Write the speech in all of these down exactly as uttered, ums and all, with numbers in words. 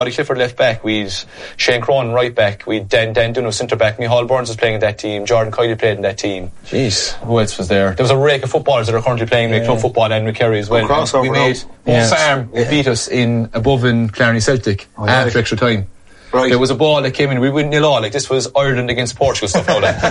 Roddy Clifford left back, we'd Shane Cronin right back, we'd Dan, Dan Duno centre back, Micheál Burns was playing in that team, Jordan Kiley played in that team. Jeez. Who else was there? There was a rake of footballers that are currently playing yeah. club football and with Kerry as well. We made yeah. Farm yeah. beat us in above in Clarny Celtic oh, yeah. after extra time. Right. There was a ball that came in, we wouldn't nil all, like this was Ireland against Portugal stuff now like.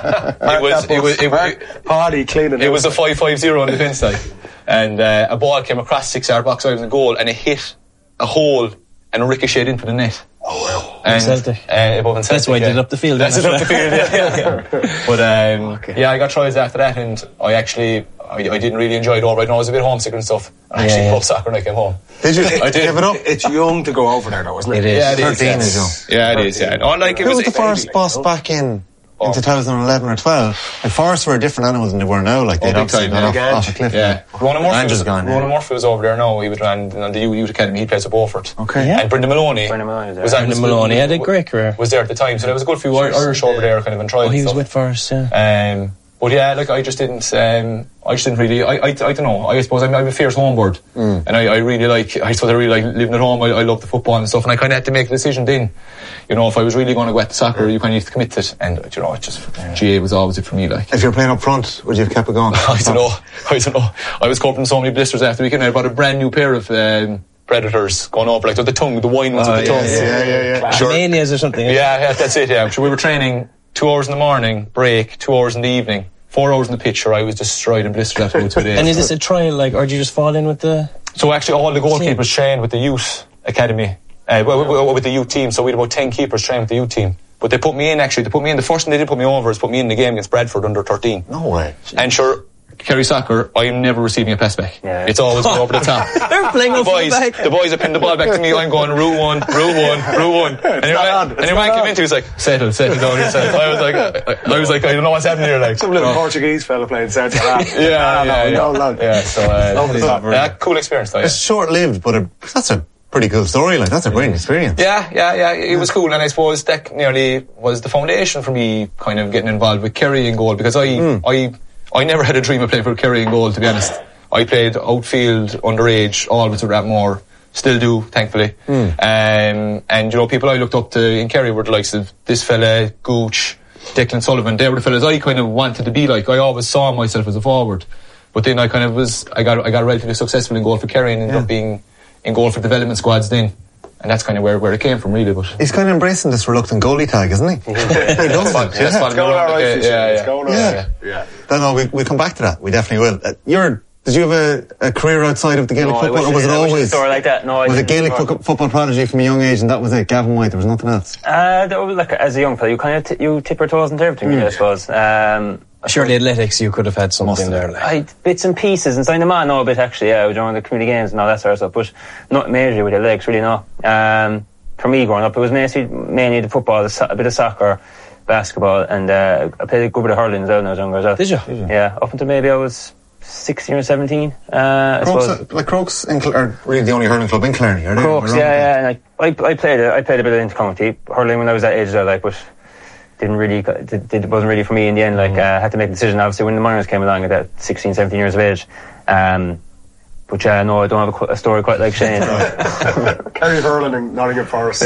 it was it was it, it, Hardy cleaning it was a five five zero on the defence side. And uh, a ball came across six yard box out of the goal and it hit a hole and ricocheted into the net. Oh wow. And, Celtic. Uh, above in Celtic. That's why yeah. I did up the field. That's it up the field, yeah. yeah, yeah. But um, okay. yeah, I got trials after that and I actually I, I didn't really enjoy it all right now. I was a bit homesick and stuff. I actually yeah, played yeah. soccer when I came home. Did you? I did. Give it up. It's young to go over there though, isn't it? It is. Yeah, it is. thirteen is young. Yeah, it is, yeah. No, like, it Who was, was the first like, boss back in in two thousand eleven or twelve? Like Forest were different animals than they were now. Like they'd oh, obviously time, gone yeah. off, off a cliff. Yeah. Ronan Murphy, was, gone, Ronan yeah. Murphy was over there now. He was ran on the Youth Academy. He plays at Beaufort. Okay. Yeah. And Brendan Maloney. Brendan Maloney was there. Brendan Maloney had a great career. Was there at the time. So there was a good few Irish over there kind of in trials. Oh, he was stuff. with Forest, yeah. Um, but yeah, like I just didn't. Um, I just didn't really. I, I, I don't know. I suppose I'm, I'm a fierce homebird, mm. and I, I really like. I suppose I really like living at home. I, I love the football and stuff, and I kind of had to make a decision then. You know, if I was really going to go at the soccer, you kind of need to commit to it. And you know, it just yeah. G A was always it for me. Like, if you're playing up front, would you have kept it going? I don't know. I don't know. I was coping so many blisters after the weekend. I bought a brand new pair of um, Predators going over like the tongue, the wine ones oh, with the yeah, tongue. Yeah, yeah, yeah. Sure. Manias or something. Yeah, yeah, that's it. Yeah, so we were training two hours in the morning, break, two hours in the evening. Four hours in the pitch, or I was destroyed and blistered after two days. And is this a trial, like, or do you just fall in with the... So actually all the goalkeepers trained with the youth academy, uh, well, with the youth team, so we had about ten keepers trained with the youth team. But they put me in actually, they put me in, the first thing they did put me over is put me in the game against Bradford under thirteen. No way. And sure, Kerry Soccer, I am never receiving a pass back. Yeah. It's always going over the top. They're playing the boys, back. the boys have pinned the ball back to me, I'm going, route one, route one, route one. And your man came into, he was like, settle, settle down yourself. I was like, I, I was like, I don't know what's happening here, like. Some little no. Portuguese fella playing centre half. yeah, yeah, yeah, yeah. No, no, yeah, so, uh, yeah, cool experience though, yeah. It's short-lived, but a, that's a pretty cool story, like, that's a brilliant experience. Yeah, yeah, yeah, it was cool, and I suppose that nearly was the foundation for me kind of getting involved with Kerry in goal, because I, mm. I, I never had a dream of playing for Kerry in goal, to be honest. I played outfield, underage, always with Rathmore, still do, thankfully. Mm. Um, and, you know, people I looked up to in Kerry were the likes of this fella, Gooch, Declan Sullivan. They were the fellas I kind of wanted to be like. I always saw myself as a forward. But then I kind of was, I got I got relatively successful in goal for Kerry and ended yeah. up being in goal for development squads then. And that's kind of where, where it came from, really. But he's kind of embracing this reluctant goalie tag, isn't he? He does it. Yeah. It's going all right. Yeah, yeah, it's going all yeah. right. Yeah. No, no, we, we'll come back to that. We definitely will. Uh, you're, did you have a, a career outside of the Gaelic no, football, or was it always? A story like that? No, I was didn't. it Gaelic fo- football prodigy from a young age, and that was it? Gavin White. There was nothing else. Uh, that was like as a young player, you kind of t- you tip your toes into everything, mm. I suppose. Um, Surely athletics, you could have had something in there. Like. I bits and pieces, and signed them on no, a bit actually. Yeah, during the community games and all that sort of stuff, but not majorly with the legs, really. No. Um, for me, growing up, it was mainly mainly the football, a bit of soccer, basketball, and uh, I played a good bit of hurling as well when I was younger as well. Did you? Did you? Yeah, up until maybe I was sixteen or seventeen. Uh, Crokes, uh, like Crokes in Cl- are really the only hurling club in Clarny, are they? Crokes, yeah, yeah. And I, I, I played, a, I played a bit of intercounty hurling when I was that age, though, like, but didn't really, it wasn't really for me in the end. Like, I mm. uh, had to make a decision. Obviously, when the minors came along at that sixteen, seventeen years of age. Um, But yeah, no, I don't have a, a story quite like Shane. Kerry hurling in Nottingham Forest.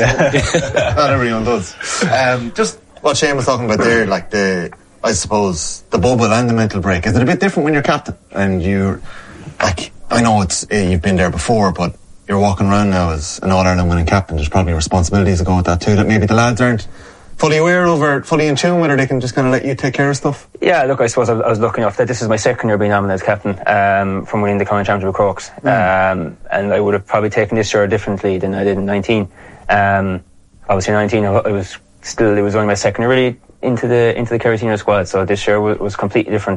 Not everyone does. Um, just what Shane was talking about there, like the, I suppose, the bubble and the mental break. Is it a bit different when you're captain? And you're, like, I know it's uh, you've been there before, but you're walking around now as an All-Ireland winning captain. There's probably responsibilities that go with that too, that maybe the lads aren't fully aware of or fully in tune with, or they can just kind of let you take care of stuff? Yeah, look, I suppose I, I was lucky enough that this is my second year being nominated as captain um, from winning the County Championship with Crokes. Mm. Um, and I would have probably taken this year differently than I did in nineteen. Um, obviously nineteen, I was still, it was only my second year really into the into the Kerry senior squad, so this year was, was completely different.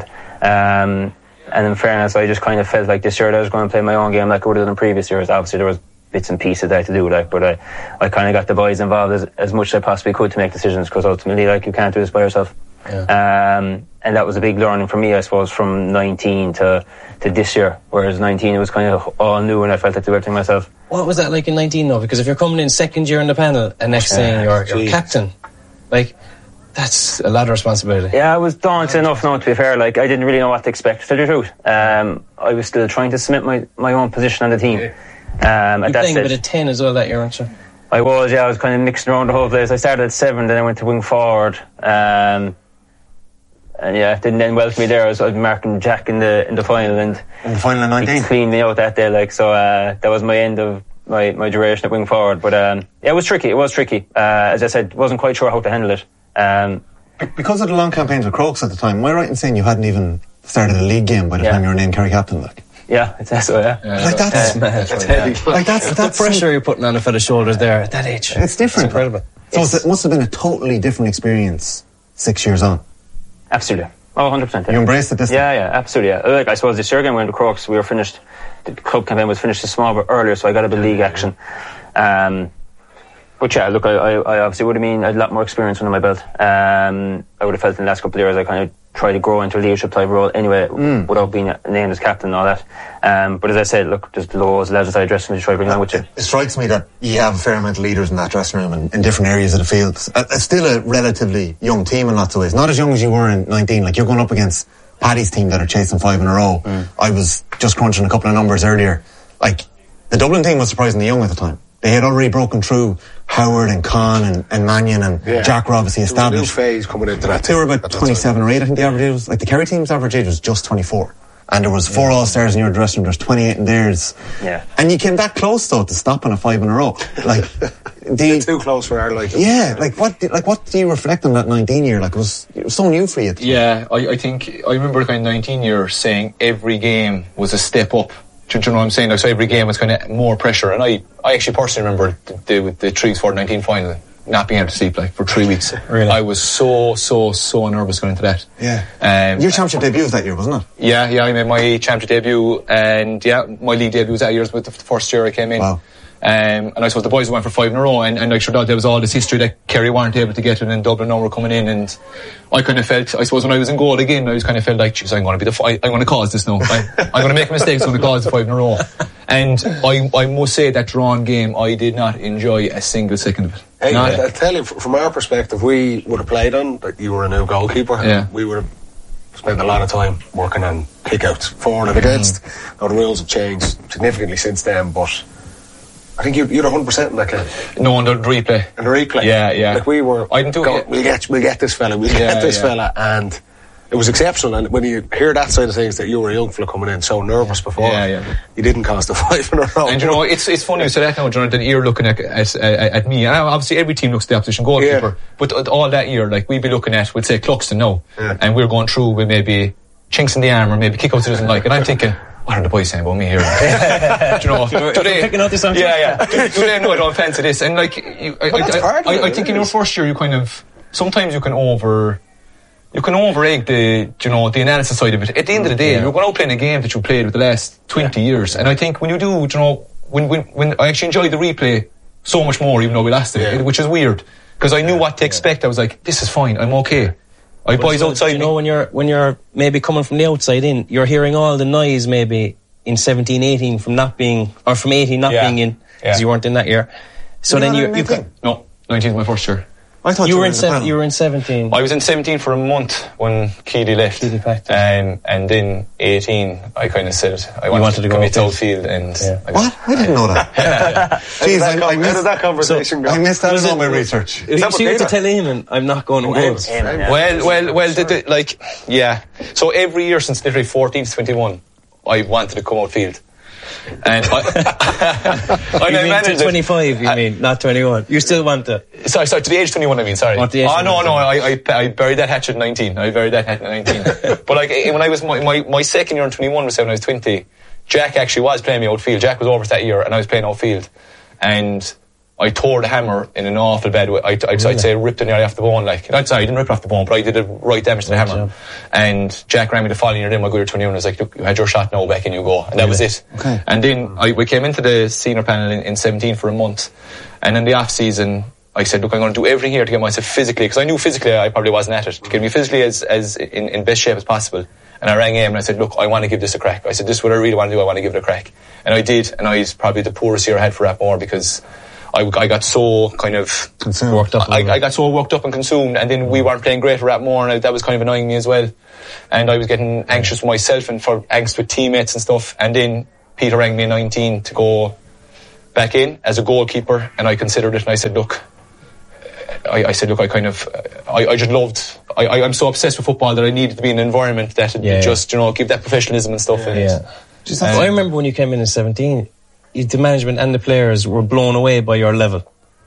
Um, and in fairness, I just kind of felt like this year that I was going to play my own game like I would have done in previous years. Obviously there was bits and pieces that I had to do, like, but I, I kind of got the boys involved as, as much as I possibly could to make decisions, because ultimately, like, you can't do this by yourself. Yeah. Um, and that was a big learning for me, I suppose, from nineteen to, to this year, whereas nineteen it was kind of all new and I felt like to do everything myself. What was that like in nineteen though? Because if you're coming in second year in the panel and next thing yeah, you're, you're captain, like, that's a lot of responsibility. Yeah, I was daunting enough now, to be fair. Like, I didn't really know what to expect, to tell you the truth. Um, I was still trying to cement my, my own position on the team. Yeah. Um, You're playing a bit of ten as well that year, aren't you? I was, yeah, I was kind of mixing around the whole place. I started at seven, then I went to wing forward. Um, and yeah, it didn't end well for me there. I was, I was marking Jack in the in the final, and in the final of nineteen, he cleaned me out that day. Like so, uh, that was my end of my, my duration at wing forward. But um, yeah, it was tricky. It was tricky. Uh, as I said, wasn't quite sure how to handle it. Um, because of the long campaigns with Crokes at the time, am I right in saying you hadn't even started a league game by the yeah. time you were named Kerry captain? Like, yeah, it's that so. Yeah, yeah like that's uh, mad. That's heavy. Yeah. Like that's that's the pressure you're putting on a fella's shoulders there at that age. It's different. It's incredible. So it's, it must have been a totally different experience six years on. Absolutely. Oh, one hundred percent. Yeah. You embraced it this Yeah, time? yeah, absolutely. Yeah. Like, I suppose this year again, when we went to Crokes, we were finished, the club campaign was finished a small bit earlier, so I got a bit of league action. Um, but yeah, look, I, I, I obviously would have been, I had a lot more experience under my belt. Um, I would have felt in the last couple of years I kind of tried to grow into a leadership type role anyway, mm. without being named as captain and all that. Um, but as I said, look, there's the lows, the lads inside dressing room to try to bring along with you. It strikes me that you have a fair amount of leaders in that dressing room and in different areas of the field. It's still a relatively young team in lots of ways. Not as young as you were in nineteen. Like, you're going up against Paddy's team that are chasing five in a row. Mm. I was just crunching a couple of numbers earlier. Like, the Dublin team was surprisingly young at the time. They had already broken through Howard and Con and, and Mannion and yeah. Jack were obviously established. There was a new phase coming into that. They were about twenty-seven or eight, I think the average age was. Like, the Kerry team's average age was just twenty-four. And there was four yeah. All-Stars in your dressing room, there's twenty-eight in theirs. Yeah. And you came that close, though, to stopping a five in a row. Like, do you, too close for our liking. Yeah, like what, like what do you reflect on that nineteen year? Like, it was, it was so new for you. Yeah, I, I think, I remember kind of nineteen year saying every game was a step up. Do you know what I'm saying? Like, so every game was kind of more pressure. And I, I actually personally remember the, the, the Trees for nineteen final not being able to sleep like for three weeks. Really? I was so, so, so nervous going into that. Yeah. Um, Your championship debut was that year, wasn't it? Yeah, yeah, I made my championship debut, and yeah, my league debut was that year, with the first year I came in. Wow. Um, and I suppose the boys went for five in a row, and, and like, sure, there was all this history that Kerry weren't able to get it, and Dublin now were coming in, and I kind of felt, I suppose when I was in goal again, I was kind of felt like, geez, I'm going to be the, fi- I'm going to cause this now. I, I'm going to make mistakes, I'm going to cause the five in a row. And I, I must say that drawn game, I did not enjoy a single second of it. Hey, not I, I tell you, from our perspective, we would have played on that you were a new goalkeeper. Yeah. We would have spent a lot of time working on kickouts, forward and against. Mm. Now the rules have changed significantly since then, but I think you'd, you'd one hundred percent in that game. No, on the replay. In the replay. Yeah, yeah. Like we were, I didn't do go, it. We'll get, we'll get this fella, we'll yeah, get this yeah. fella, and it was exceptional. And when you hear that side of things, that you were a young fella coming in so nervous before, yeah, yeah. you didn't cost the five in a row. And you know, it's it's funny you say that now, John, that you're looking at, at at me, and obviously every team looks at the opposition goalkeeper, yeah. but all that year, like, we'd be looking at, we'd say Cluxton now, yeah. and we're going through with maybe chinks in the arm or maybe kickouts he doesn't like, and I'm thinking, what are the boys saying about me here? Do you know, do they, picking out this yeah, yeah. Do, do they know I don't fancy this? And like, you, I, well, I, I, I, I think in your first year, you kind of, sometimes you can over, you can over-egg the, you know, the analysis side of it. At the end of the day, yeah. you're going out playing a game that you played with the last twenty yeah. years. And I think when you do, you know, when, when, when I actually enjoyed the replay so much more, even though we lost it, yeah. which is weird. Because I knew what to expect. I was like, this is fine, I'm okay. I but boys so, outside. You know, when you're when you're maybe coming from the outside in, you're hearing all the noise maybe in seventeen, eighteen from not being, or from eighteen not yeah. being in, because yeah. you weren't in that year. So you then you, you can, no, nineteen was my first year. I thought you, you were were in, in seven, you were in seventeen. I was in seventeen for a month when Keely left. Keely packed um, and then eighteen, I kind of said I wanted, wanted to, to go commit to outfield. outfield. And yeah. I what? I didn't know that. Jeez, how, did that I, I com- missed, how did that conversation so, go? I missed out on my it, research. Is that so you had to tell Eamon, I'm not going to goals. Yeah. Well, well, well, the, the, like, yeah. So every year since literally fourteen to twenty-one, I wanted to come outfield. And I, I you mean managed to twenty-five, you I, mean, not twenty-one. You still want to... Sorry, sorry, to the age twenty-one, I mean, sorry. What the age oh, no, no, I, I, I buried that hatchet at nineteen. I buried that hatchet at nineteen. But like, when I was, my, my, my second year in twenty-one was when I was twenty, Jack actually was playing me outfield. Jack was over that year, and I was playing outfield. And I tore the hammer in an awful bad way. I'd, I'd, really? I'd say ripped it nearly off the bone. Like, I'd say I didn't rip it off the bone, but I did a right damage to the hammer. Job. And Jack rang me the following year, then my good at twenty-one, was like, look, you had your shot, now back and you go. And that really? was it. Okay. And then I, we came into the senior panel in, in seventeen for a month. And in the off season, I said, look, I'm going to do everything here to get myself physically, because I knew physically I probably wasn't at it, to get me physically as, as in, in best shape as possible. And I rang him and I said, look, I want to give this a crack. I said, this is what I really want to do, I want to give it a crack. And I did, and I was probably the poorest year I had for Rathmore, because I, I got so kind of consumed. worked up. I, I got so worked up and consumed, and then we weren't playing great for Rathmore, and that was kind of annoying me as well. And I was getting anxious for myself and for angst with teammates and stuff. And then Peter rang me in nineteen to go back in as a goalkeeper, and I considered it, and I said, look, I, I said, look, I kind of, I, I just loved, I, I, I'm so obsessed with football that I needed to be in an environment that would Yeah, just, you know, give that professionalism and stuff. Yeah. in yeah. it. Just um, I remember when you came in in seventeen, the management and the players were blown away by your level.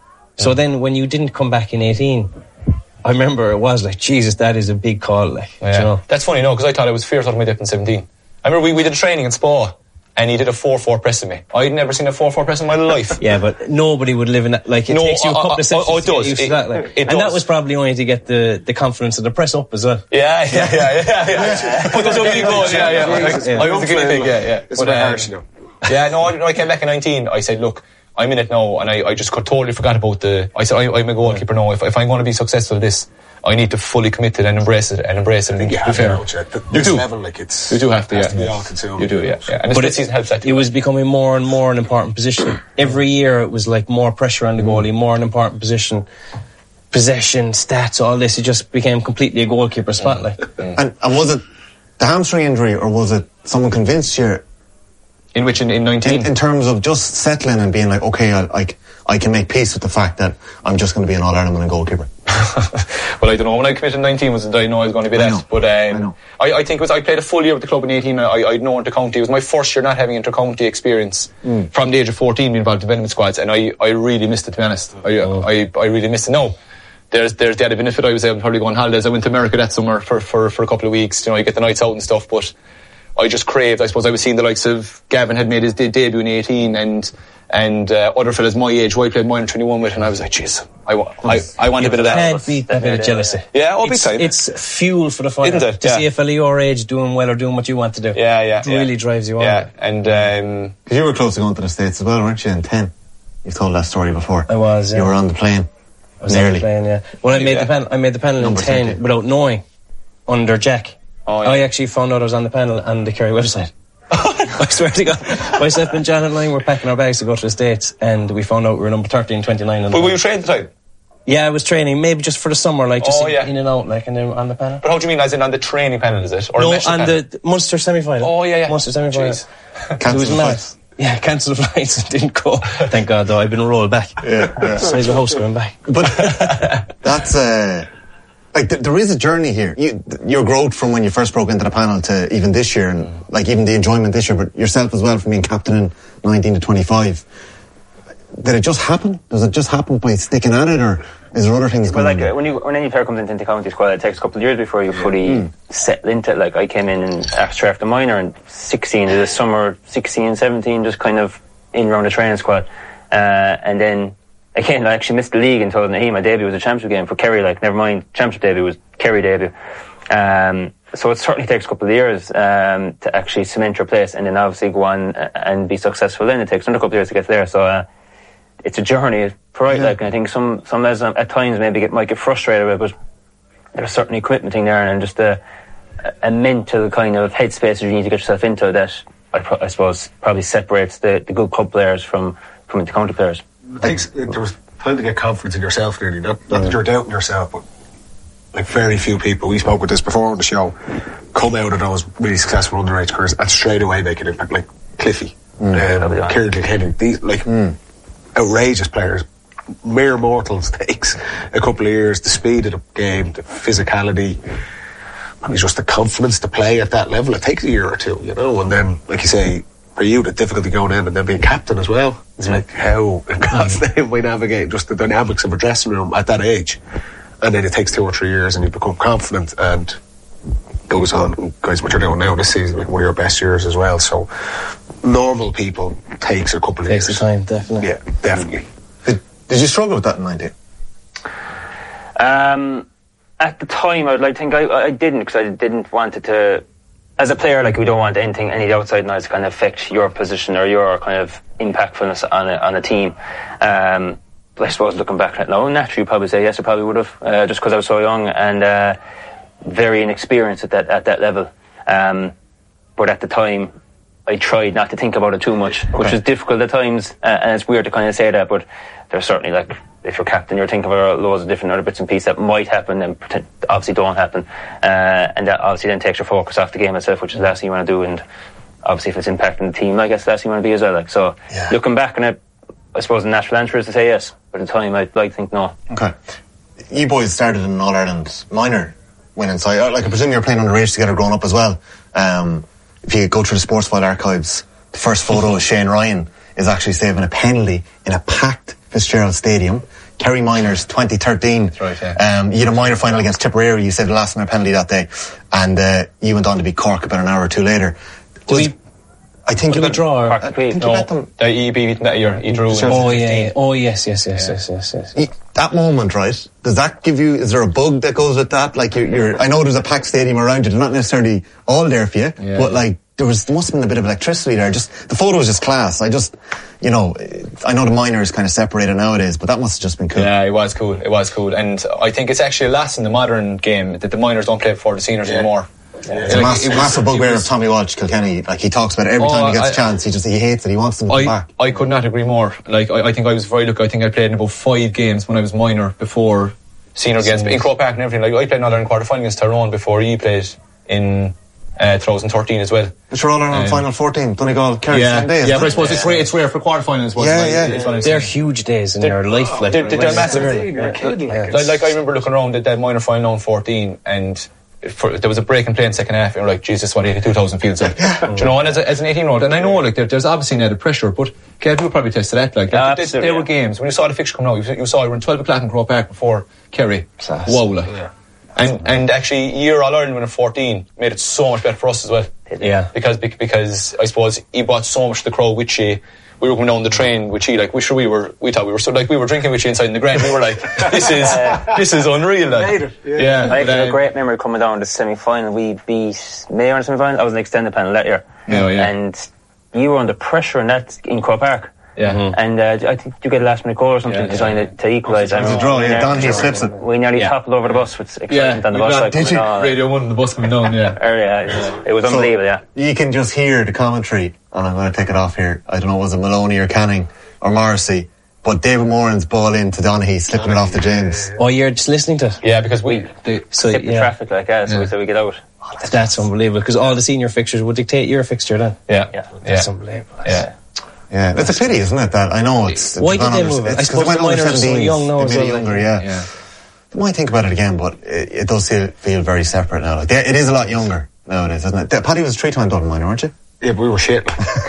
So then when you didn't come back in eighteen, I remember it was like, Jesus, that is a big call. Like, yeah. you know? That's funny, no, because I thought I was fear, I thought I made it in seventeen. I remember we, we did a training in Spa, and he did a four four press in me. I'd never seen a four four press in my life. Yeah, but nobody would live in that. Like, it No, takes you a couple uh, of sessions oh, it to get does. used It- to that. Like. it And does. that was probably only to get the, the confidence of the press up as well. Yeah, yeah, yeah, yeah, yeah. Put those up, you go, yeah, yeah. I, Yeah. I was the guinea pig, yeah, yeah. It's But, a bit um, harsh, you know. Yeah, no, I, when I came back in nineteen, I said, look, I'm in it now, and I, I just totally forgot about the, I said, I, I'm a goalkeeper now. If, if I'm going to be successful at this, I need to fully commit to it and embrace it, and embrace it. I think you and have be to, fair. don't you? At You this do. level, like it's, You do have to, has yeah. to be all consuming. You do, yeah. yeah. And the But split it, season helps that. it was becoming more and more an important position. Every year it was like more pressure on the goalie, more an important position. Possession, stats, all this, it just became completely a goalkeeper spotlight. And, and was it the hamstring injury, or was it someone convinced you In which, in, in nineteen? in, in terms of just settling and being like, okay, I, I, I can make peace with the fact that I'm just going to be an All-Ireland and goalkeeper? Well, I don't know. When I committed in nineteen, was that I know I was going to be I that. know. But I um, know. I, I think it was, I played a full year with the club in eighteen. I, I'd known inter-county. It was my first year not having inter-county experience Mm. from the age of fourteen, being involved in development squads, and I, I really missed it, to be honest. I, Oh. I, I really missed it. No, there's there's the added benefit. I was able to probably go on holidays. I went to America that summer for, for, for a couple of weeks. You know, you get the nights out and stuff, but I just craved, I suppose I was seeing the likes of Gavin had made his de- debut in eighteen, and and uh, other fellas my age who I played mine in twenty-one with, and I was like, jeez, I, wa- I, I want a bit of that. Can't beat that bit of jealousy. Yeah, oh, big It's, time. it's fuel for the fire. Isn't it? To Yeah. see a fella your age doing well or doing what you want to do. Yeah, yeah. It really yeah. drives you on. Yeah, and um, Because you were close to going to the States as well, weren't you, in ten? You've told that story before. I was, yeah. You were on the plane. I was on Nearly. the plane, yeah. Well, I made Yeah. the panel. I made the panel Number in ten thirty. without knowing, under Jack. Oh, yeah. I actually found out I was on the panel on the Kerry website. I swear to God, myself and John and I were packing our bags to go to the States, and we found out we were number thirteen twenty-nine. On the but were panel. you trained at the time? Yeah, I was training, maybe just for the summer, like just Oh, in, yeah. in and out, like, and then on the panel. But how do you mean, as in on the training panel, is it? Or No, a national on panel? the Munster semi-final. Oh, yeah, yeah. Munster semi-final. Jeez. It Cancel was the mad. flights. Yeah, cancelled the flights. Didn't go. Thank God, though. I've been rolled back. Yeah, yeah. Size of a house going back. But that's uh, like th- there is a journey here. You, th- your growth from when you first broke into the panel to even this year, and like even the enjoyment this year, but yourself as well from being captain in nineteen to twenty-five. Did it just happen? Does it just happen by sticking at it, or is there other things Well, going like on? uh, when you when any player comes into the county squad, it takes a couple of years before you fully settle into it. Like I came in and after after minor and sixteen, this summer sixteen, seventeen, just kind of in around the training squad, uh, and then again I actually missed the league until Naheem. My debut was a championship game for Kerry. Like never mind, championship debut was Kerry debut. Um, so it certainly takes a couple of years um, to actually cement your place, and then obviously go on and be successful. Then it takes another couple of years to get there. So. Uh, It's a journey, right? Yeah. Like, and I think some some lads um, at times maybe get might get frustrated with it, but there's certainly a commitment thing there, and just a, a mental kind of headspace that you need to get yourself into that I, pro- I suppose probably separates the, the good club players from from the county players. I think s- there was time to get confidence in yourself, really. Not, not that you're doubting yourself, but like very few people, we spoke with this before on the show, come out of those really successful underage careers and straight away make an impact. Like Cliffy, um, Probably not. Kieran Kilkenny, these like outrageous players. Mere mortals takes a couple of years. The speed of the game, the physicality, and just the confidence to play at that level. It takes a year or two, you know. And then, like you say, for you, the difficulty going in and then being captain as well. It's like how, in God's name, we navigate just the dynamics of a dressing room at that age. And then it takes two or three years and you become confident and goes on. And guys, what you're doing now this season, like one of your best years as well. So normal people takes a couple of Takes the years. time, definitely. Yeah, definitely. Did, did you struggle with that in nineteen? Um, at the time, I would like to think I, I didn't because I didn't want it to. As a player, like we don't want anything, any of the outside noise to kind of affect your position or your kind of impactfulness on a, on a team. Um, but I suppose looking back at it now, naturally, you probably say yes, I probably would have, uh, just because I was so young and uh, very inexperienced at that at that level. Um, but at the time, I tried not to think about it too much, which Okay. was difficult at times, uh, and it's weird to kind of say that, but there's certainly, like, if you're captain, you're thinking about loads of different other bits and pieces that might happen and pretend, obviously don't happen, uh, and that obviously then takes your focus off the game itself, which is the last thing you want to do, and obviously if it's impacting the team, I guess the last thing you want to be as well. Like, so Yeah. looking back on it, I suppose the natural answer is to say yes, but at the time I'd like to think no. Okay. You boys started in an All-Ireland minor winning side. Like, I presume you were playing underage together growing up as well. Um, if you go through the Sports File archives, the first photo of Shane Ryan is actually saving a penalty in a packed Fitzgerald Stadium. Kerry Minors twenty thirteen. That's right, yeah. Um, you had a minor final against Tipperary. You saved the last minute penalty that day. And uh, you went on to beat Cork about an hour or two later. Was, we, I think you we draw. Cork I think you No, bet them. the E B beaten that year. He drew. in Oh yeah, fifteen. yeah. Oh yes, yes, yes, yes, yes, yes. You- that moment, right? Does that give you? Is there a bug that goes with that? Like you're, you're I know there's a packed stadium around you. They're not necessarily all there for you, Yeah. but like there was, there must have been a bit of electricity there. Just the photo was just class. I just, you know, I know the minor is kind of separated nowadays, but that must have just been cool. Yeah, it was cool. It was cool, and I think it's actually a loss in the modern game that the minors don't play before the seniors anymore. Yeah. It's a massive, massive bugbear of Tommy Walsh, Kilkenny. Like he talks about it every Oh, time he gets I- a chance. He just he hates it. He wants them to come I, back. I could not agree more. Like I, I think I was very lucky. I think I played in about five games when I was minor before senior games in Croke Park and everything. Like I played another in quarter final against Tyrone before he played in uh, twenty thirteen as well. It's all around Um, final fourteen. Donegal carried Yeah, the same day. yeah, isn't but I it? suppose it's rare. It's rare for quarter finals. Yeah, like, yeah. It's what I'm They're saying. huge days in your life. Like, They're, they're, they're massive. Yeah. Like, like I remember looking around at that minor final in fourteen, and for, there was a break and play in the second half, and you're like, Jesus, what eighty-two thousand feels like. Do you know, and as, a, as an eighteen-year-old, and I know like there, there's obviously an added pressure, but Kev, you probably tested that. Like, Yeah, there, there, absolutely, there were yeah. games when you saw the fixture coming out. You, you saw you were in twelve o'clock in Croke Park before Kerry. Wow, like. Yeah. And and actually, year All Ireland winning fourteen made it so much better for us as well. Yeah. Because because I suppose he brought so much to the crowd with you. We were going down the train with you, like we sure we were. We thought we were so like we were drinking with you inside in the grand. We were like, this is this is unreal. Like, Made it, yeah. yeah. I but, have a um, great memory coming down to the semi-final. We beat Mayo in the semi-final. I was an extended panel that year. Yeah, yeah. And you were under pressure in that in Croke Park. Yeah. Mhm. And uh, I think you get a last minute goal or something Yeah, to yeah, sign yeah. it to equalise. It was a draw, yeah. Donaghy slips it. We nearly Yeah. toppled over the bus with excitement Yeah, on the we bus. got- like, did coming you? on, like, Radio One, the bus coming down. Yeah. early, yeah, it was, it was So, unbelievable, yeah. You can just hear the commentary, and I'm going to take it off here. I don't know, was it Maloney or Canning or Morrissey? But David Moran's ball into Donaghy, slipping it off to James. Oh, you're just listening to it. Yeah, because we. The, So Hit the yeah, traffic like that, so Yeah. we said we get out. that's unbelievable because all the senior fixtures would dictate your fixture then. yeah. Yeah. That's Yeah. unbelievable. Yeah. Yeah, it's a pity, isn't it? That I know it's. Why it's did gone they under- move it? It's I 'cause suppose it went the under minors are so seventeens, young now they as made it well, younger, like- yeah. Yeah. You might think about it again, but it, it does feel, feel very separate now. Like, they- it is a lot younger nowadays, isn't it? Paddy was a three-time Dublin minor, weren't you? Yeah, but we were shit.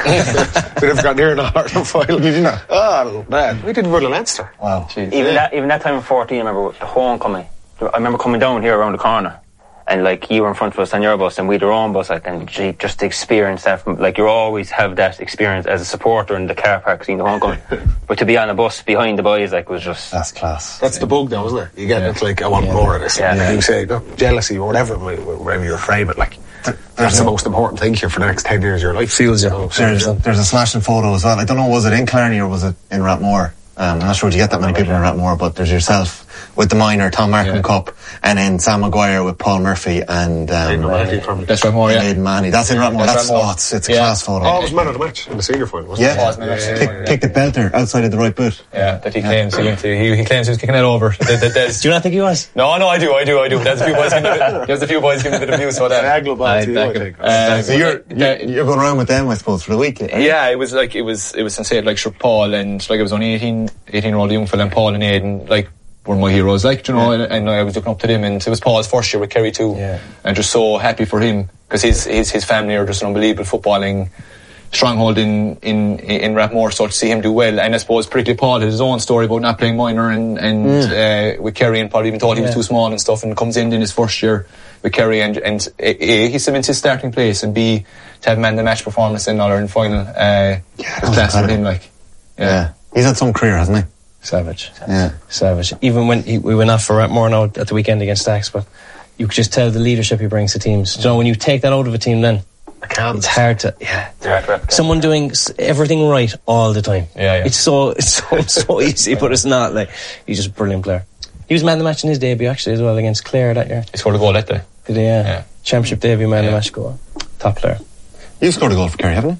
We never got near an Ireland final. Did you not? Oh, man. We did World of Leinster. Wow. Even that, even that time in fourteen, I remember the homecoming. I remember coming down here around the corner, and like you were in front of us on your bus, and we had our own bus. Like, and gee, just to experience that, from, like you always have that experience as a supporter in the car park seeing the homecoming, but to be on a bus behind the boys, like, was just That's class. That's the bug, though, isn't it? You get it's like, I want more of this. Yeah. Yeah. You say, no, jealousy or whatever, whatever you frame it, like, that's the most important thing here for the next ten years of your life. Feels you. know, so- There's a, there's a smashing photo as well. I don't know, was it in Clarny or was it in Rathmore? Um, I'm not sure, do you get that many people in Rathmore, but there's yourself with the minor, Tom Markham Yeah. Cup, and then Sam Maguire with Paul Murphy and um, That's right, more. Yeah. Aidan Mahoney. That's in Rathmore. That's That's, Rathmore. oh, it's, it's a Yeah. class photo. Oh, it was man of the match in the senior final, wasn't Yeah, it? was man of the match. Kick, kick the belter outside of the right boot. Yeah, that he claims he went to. He, he claims he was kicking it over. That, that, that's, Do you not think he was? no, no, I do, I do, I do. There's a few boys giving me, there's a few boys giving me the abuse for that. Diagonal ball I'd to you, I back think. him. Uh, So you're, that- you're you're going around with them, I suppose, for the week. Yeah, it was like it was it was sincere. Like sure, Paul and like it was only eighteen, eighteen year old young fella, and Paul and Aidan like were my heroes. Like you know, and, and I was looking up to them. And it was Paul's first year with Kerry too, Yeah. and just so happy for him because his his his family are just an unbelievable footballing stronghold in in in Rathmore. So to see him do well, and I suppose particularly Paul had his own story about not playing minor and and Mm. uh, with Kerry, and probably even thought he was Yeah. too small and stuff, and comes in in his first year with Kerry, and and A, he cements his starting place, and B, to have man the match performance in All Ireland final. Uh, that it's was class for incredible. him, like yeah. Yeah. He's had some career, hasn't he? Savage. Yeah. Savage. Even when he, we went off for more now at the weekend against Stacks, but you could just tell the leadership he brings to teams. You know, when you take that out of a team, then I can't. it's hard to. Yeah. direct rep. Someone doing s- everything right all the time. Yeah, yeah. It's so it's so so easy, but it's not. Like he's just a brilliant player. He was man of the match in his debut actually as well against Clare that year. He scored a goal that day. Did he? Yeah. Yeah. Championship debut man of Yeah. the match goal. Top player. You've scored a goal for Kerry, haven't you?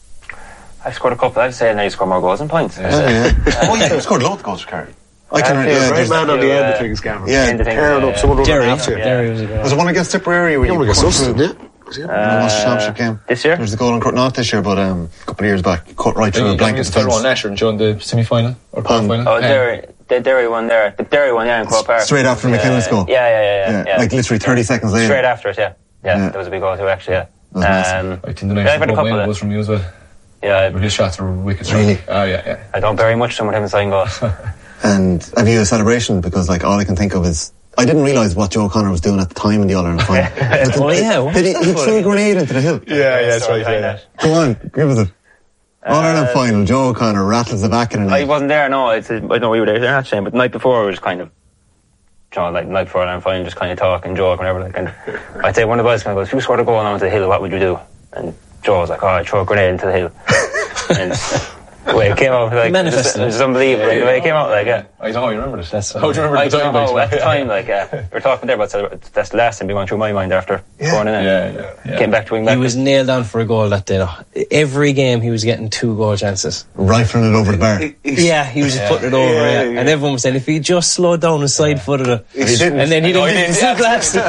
I scored a couple. I'd say now you score more goals than points. Oh, yeah. oh, yeah, you've scored loads of goals for Kerry. I can I remember, feel yeah, Great there's, man on the you, end uh, of things, Gavin. yeah. End of things, Tearing yeah, up, someone running Derry. after you. Derry was a good was one. it one against Tipperary? Where You you were against cut us, through? didn't you? Was he? Uh, lost the championship game. This year? There was a goal on Cur- not this year, but um, a couple of years back. Cut right through a blanket Against Tyrone defence. Nasher during the semi-final or quarter-final. Oh, Yeah. Derry, the Derry one there. The Derry one, yeah, in Croke Park. Straight after yeah, McKinley's goal. Yeah, yeah, yeah, yeah, Yeah, yeah. like literally thirty seconds later. Straight after it, yeah. Yeah, Yeah. there was a big goal too, actually, yeah. was massive. Um, I think the night yeah, I've had a from couple Wayne of- was from you as well. yeah, His shots were wicked. Really? Oh, yeah, yeah. I don't bury much from him inside goal. And have you a celebration? Because like all I can think of is I didn't realise what Joe O'Connor was doing at the time in the All Ireland final. Oh, yeah, what? Did he, he threw a grenade into the hill. Yeah, yeah, that's Story right. behind Yeah. that. Come on, give us it. All Ireland final. Joe O'Connor rattles the back in I it. wasn't there, no. It's, I don't know we were there that time, but the night before we was kind of, you know, like the night before I'm fine, just kind of talk and joke and whatever. Like, and I'd say one of the boys kind of goes, if you scored a goal onto the hill, what would you do? And Joe was like, oh, I'd throw a grenade into the hill. And the way it came out, like, it was, it was unbelievable. Like, the way it came out, like, yeah. I don't know how you remember this. That's- How do you remember I the don't time? know, at the time, like, yeah. We were talking there about celebra- that's the last thing going through my mind after going in it. Yeah, yeah, yeah. Came back to wing back. He was nailed on for a goal that day. though. Every game he was getting two goal chances. Rifling it over the bar. Yeah, he was just putting it over, Yeah, yeah, yeah. and everyone was saying if he just slowed down and side footed it, He didn't. and then he No, didn't. he He didn't.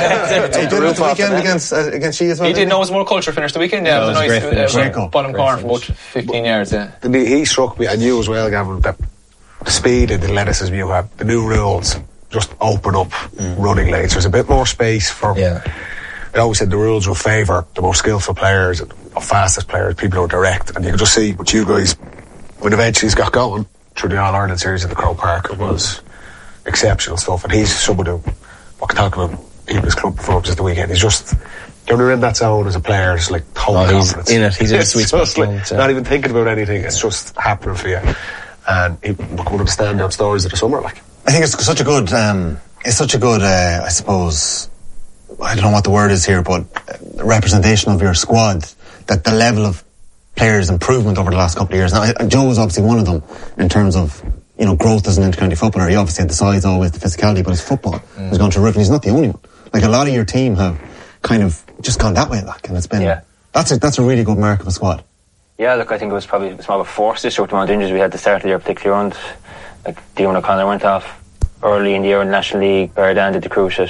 He did it the weekend against uh, against she as well. He did know it was more culture finish the weekend. Yeah, No, it was a it was nice a great finish. uh, Great goal. bottom Great corner from about finish. fifteen yards. Yeah. And he, he struck me, and you as well, Gavin, that the speed and the athleticism you have, the new rules just open up running lanes. There's a bit more space for. Yeah. I always said the rules will favour the most skillful players, the fastest players, people who are direct, and you can just see what you guys, when eventually he's got going through the All Ireland series at the Croke Park, it was exceptional stuff. And he's someone who, what can talk about even his club performances the weekend. He's just, when you're in that zone as a player, it's like total Oh, he's confidence. in it. He's in a It's sweet spot just like moment, yeah. not even thinking about anything. It's just happening for you. And it, one of the standout stories of the summer, like. I think it's such a good, um, it's such a good, uh, I suppose, I don't know what the word is here, but uh, representation of your squad, that the level of players' improvement over the last couple of years. Now, I- Joe was obviously one of them in terms of, you know, growth as an inter-county footballer. He obviously had the size, always the physicality, but his football has gone to roof, and he's not the only one. Like, a lot of your team have kind of just gone that way, like, and it's been, Yeah. that's a, that's a really good mark of a squad. Yeah, look, I think it was probably it was more of a force this year with the amount of injuries we had at the start of the year, particularly around, like, Dion O'Connor went off early in the year in the National League, Baradan did the cruciate,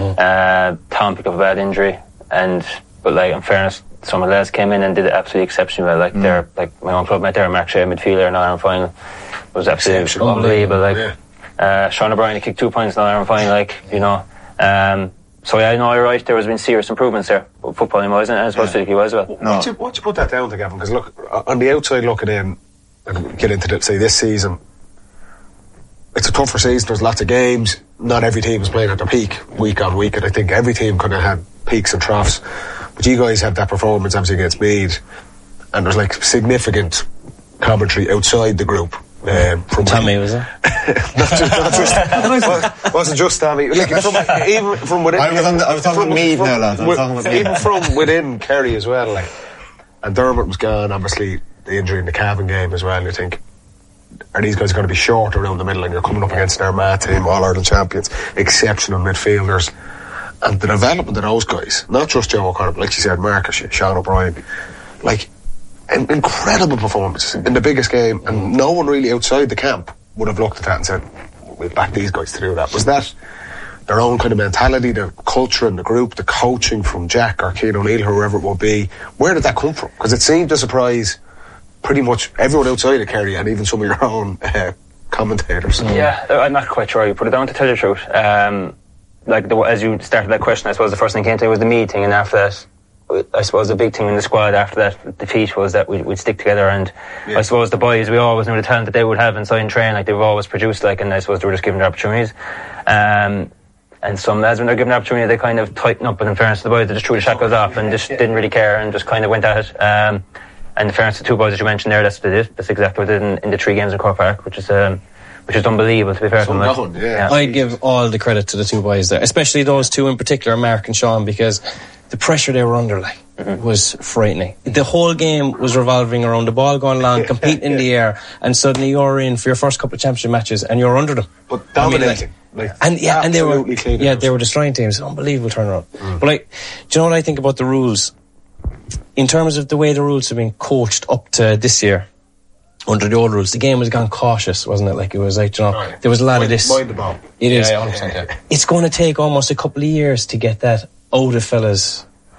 uh, Tom picked up a bad injury, and, but like, in fairness, some of the lads came in and did it absolutely exceptionally well, like, they're, like, my own club mate there, Mark Shea, midfielder in the Ireland final, it was absolutely Exceptional. unbelievable, like, Yeah. uh, Sean O'Brien he kicked two points in the Ireland final, like, you know, um, so yeah, I know you're right, there has been serious improvements there, footballing wise, and I suppose physically wise as well. No. What'd you, what'd you put that down to, Gavin? Because look, on the outside looking in, and get into the, say this season, it's a tougher season. There's lots of games. Not every team is playing at their peak week on week, and I think every team kind of had peaks and troughs. But you guys had that performance obviously against Meath, and there's like significant commentary outside the group. Um, from Tommy, was it? not just, not just wa- wasn't just Tommy. Like from, even from within. I was on the- I was talking from- about Meath from- now, lads. I was wi- talking about Meath. Even from within Kerry as well. Like, and Dermot was gone. Obviously, the injury in the Cavan game as well. You think, are these guys going to be short around the middle? And you're coming up against an Armagh team, All Ireland champions, exceptional midfielders, and the development of those guys. Not just Joe O'Connor, but like you said, Marcus, Sean O'Brien, like. In- incredible performances in the biggest game, and no one really outside the camp would have looked at that and said, we'll back these guys to do that. Was that their own kind of mentality, their culture in the group, the coaching from Jack or Keane O'Neill, whoever it will be? Where did that come from? Because it seemed to surprise pretty much everyone outside of Kerry, and even some of your own uh, commentators. Yeah, I'm not quite sure. You put it down to tell you the truth. Um, like the, as you started that question, I suppose the first thing that came to me was the Meath thing, and after that, I suppose the big thing in the squad after that defeat was that we'd, we'd stick together, and Yeah. I suppose the boys, we always knew the talent that they would have inside and train, like they've always produced, like, and I suppose they were just given their opportunities. Um, and some lads, when they're given an opportunity, they kind of tighten up, but in fairness to the boys, they just threw the shackles off and just didn't really care and just kind of went at it. Um, and in fairness to the two boys that you mentioned there, that's what they did. That's exactly what they did in, in the three games in Croke Park, which is um, which is unbelievable, to be fair to them. like. Unknown, yeah. I'd give all the credit to the two boys there, especially those two in particular, Mark and Sean, because the pressure they were under, like, mm-hmm. was frightening. The whole game was revolving around the ball going long, competing in the air, and suddenly you're in for your first couple of championship matches and you're under them. But I mean, dominating. like, like, and yeah, and they were absolutely clean yeah house. they were destroying teams. Unbelievable turnaround. Mm. But like, do you know what I think about the rules? In terms of the way the rules have been coached up to this year, under the old rules, the game was gone cautious, wasn't it? Like, it was like, you know, Right. there was a lot mind, of this. Mind the ball. It is. Yeah, yeah, one hundred percent, yeah. It's going to take almost a couple of years to get that out of fellas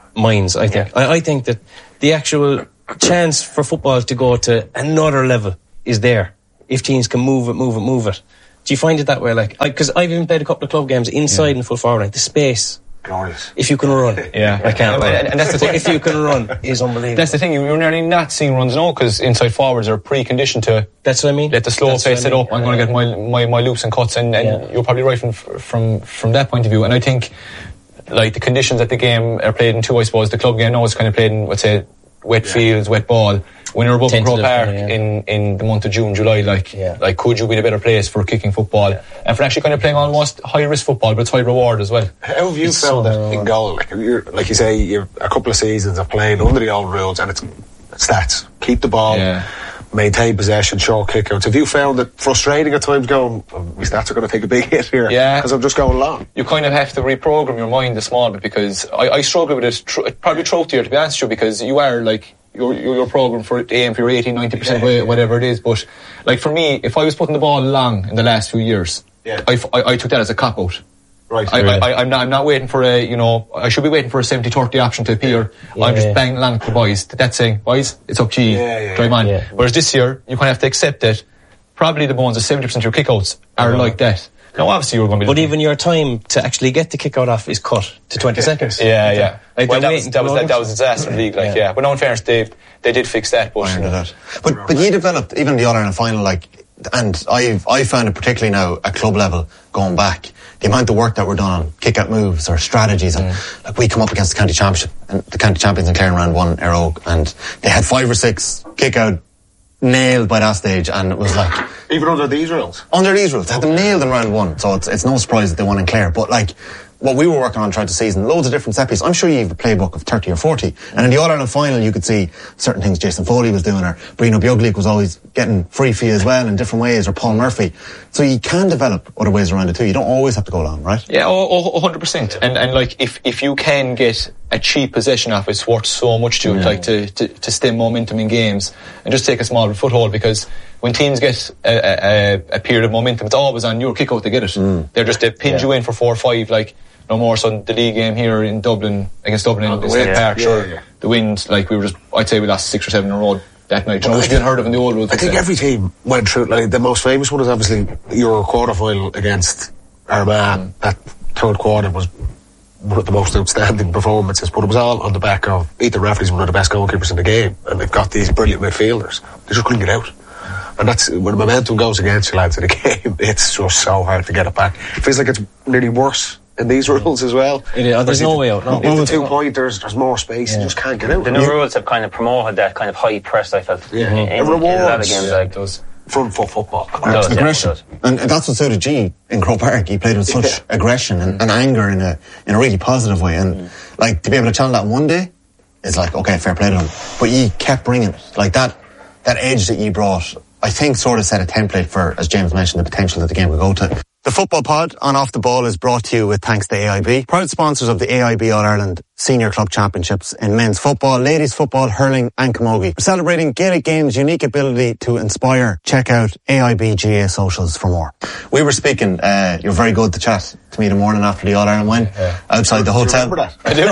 minds, I think. Yeah. I, I think that the actual chance for football to go to another level is there if teams can move it, move it, move it. Do you find it that way? Like, because I've even played a couple of club games inside and full forward. Like the space, glorious. if you can run, Yeah. I can't. And, and that's the thing. If you can run, is unbelievable. That's the thing. You're nearly not seeing runs now because inside forwards are preconditioned to That's what I mean. let the slow That's pace what set I mean. up. I'm going to get my, my my loops and cuts, and, and Yeah. you're probably right from from from that point of view. And I think like the conditions that the game are played in too. I suppose the club game now is kind of played in, let's say, wet fields, wet ball. When you're above Tentative, Crow Park yeah. in, in the month of June, July, like Yeah. like could you be in a better place for kicking football and for actually kind of playing almost high risk football, but it's high reward as well. How have you It's found so that hard. in goal? Like, you're, like you say, you're a couple of seasons of playing under the old rules, and it's stats. Keep the ball, Yeah. maintain possession, short kickouts. Have you found it frustrating at times going, oh, my stats are going to take a big hit here? Yeah. Because I'm just going long. You kind of have to reprogram your mind a small bit because I, I struggle with it tr- probably throughout the year, to be honest with you, because you are like you're you're, you're programmed for aim for your eighty, ninety percent weight, whatever it is. But like for me, if I was putting the ball long in the last few years, Yeah. I, I, I took that as a cop out. Right. I, I, I, I'm not. I'm not waiting for a. You know, I should be waiting for a seventy thirty option to appear. Yeah. I'm just Yeah. banging along to the boys. That's saying, boys, it's up to you. Yeah, yeah, Drive yeah. on. Yeah. Whereas this year, you kind of have to accept that probably the bones of seventy percent of your kickouts are like that. Now, obviously, you're going to be. But even your time to actually get the kick out off is cut to twenty seconds. Yeah, yeah. Like well, they're that was waiting that was to that, run. that was a disaster league. Like, yeah. Yeah. But no, in fairness, they they did fix that. But I under that. But but you developed even the All Ireland final, like, and I've I found it particularly now at club level going back, the amount of work that we're done on kick out moves or strategies, and like we come up against the county championship and the county champions in Clare round one, Air Oak, and they had five or six kick out nailed by that stage, and it was like Even under these rules. under these rules, they had them nailed in round one, so it's it's no surprise that they won in Clare. But like what we were working on throughout the season, loads of different set pieces. I'm sure you have a playbook of thirty or forty, and in the All Ireland final, you could see certain things Jason Foley was doing, or Bruno Bjuglik was always getting free fee as well in different ways, or Paul Murphy. So you can develop other ways around it too. You don't always have to go long, right? yeah, oh, oh, one hundred percent. And and like if if you can get a cheap possession off, it's worth so much to it, like to, to to stem momentum in games and just take a small foothold, because when teams get a, a, a period of momentum, it's always on your kick out to get it. They're just they pinch you in for four or five, like. No more so the league game here in Dublin against Dublin Oh, in the Step wind. Park. Yeah, Sure, yeah. the wind, like we were just, I'd say we lost six or seven in a row that night. You know, I which we think- had heard of in the old rules. I think every team went through. Like the most famous one is obviously your quarter final against Armagh. That third quarter was one of the most outstanding performances, but it was all on the back of either referees, one of the best goalkeepers in the game, and they've got these brilliant midfielders. They just couldn't get out. And that's when the momentum goes against you, lads, in the game. It's just so hard to get it back. It feels like it's nearly worse in these rules as well. It is. Oh, there's no way out, no. If the two pointers, there's more space. You Yeah. just can't get out. The new rules have kind of promoted that kind of high press, I felt. Yeah. In, It in, in a lot of rewards. games, Yeah, like. it does. Front foot football. It does, yeah, it Aggression, does. and, and that's what suited G in Crow Park. He played with such Yeah. aggression and, and anger in a in a really positive way, and like to be able to channel that one day is like, okay, fair play to him. But you kept bringing it, like that that edge that you brought. I think sort of set a template for, as James mentioned, the potential that the game could go to. The Football Pod on Off the Ball is brought to you with thanks to A I B, proud sponsors of the A I B All-Ireland Senior Club Championships in men's football, ladies football, hurling and camogie. Celebrating Gaelic Games' unique ability to inspire. Check out A I B G A socials for more. We were speaking, uh, you're very good to chat to me the morning after the All-Ireland win, outside the Do you hotel. remember that? I do.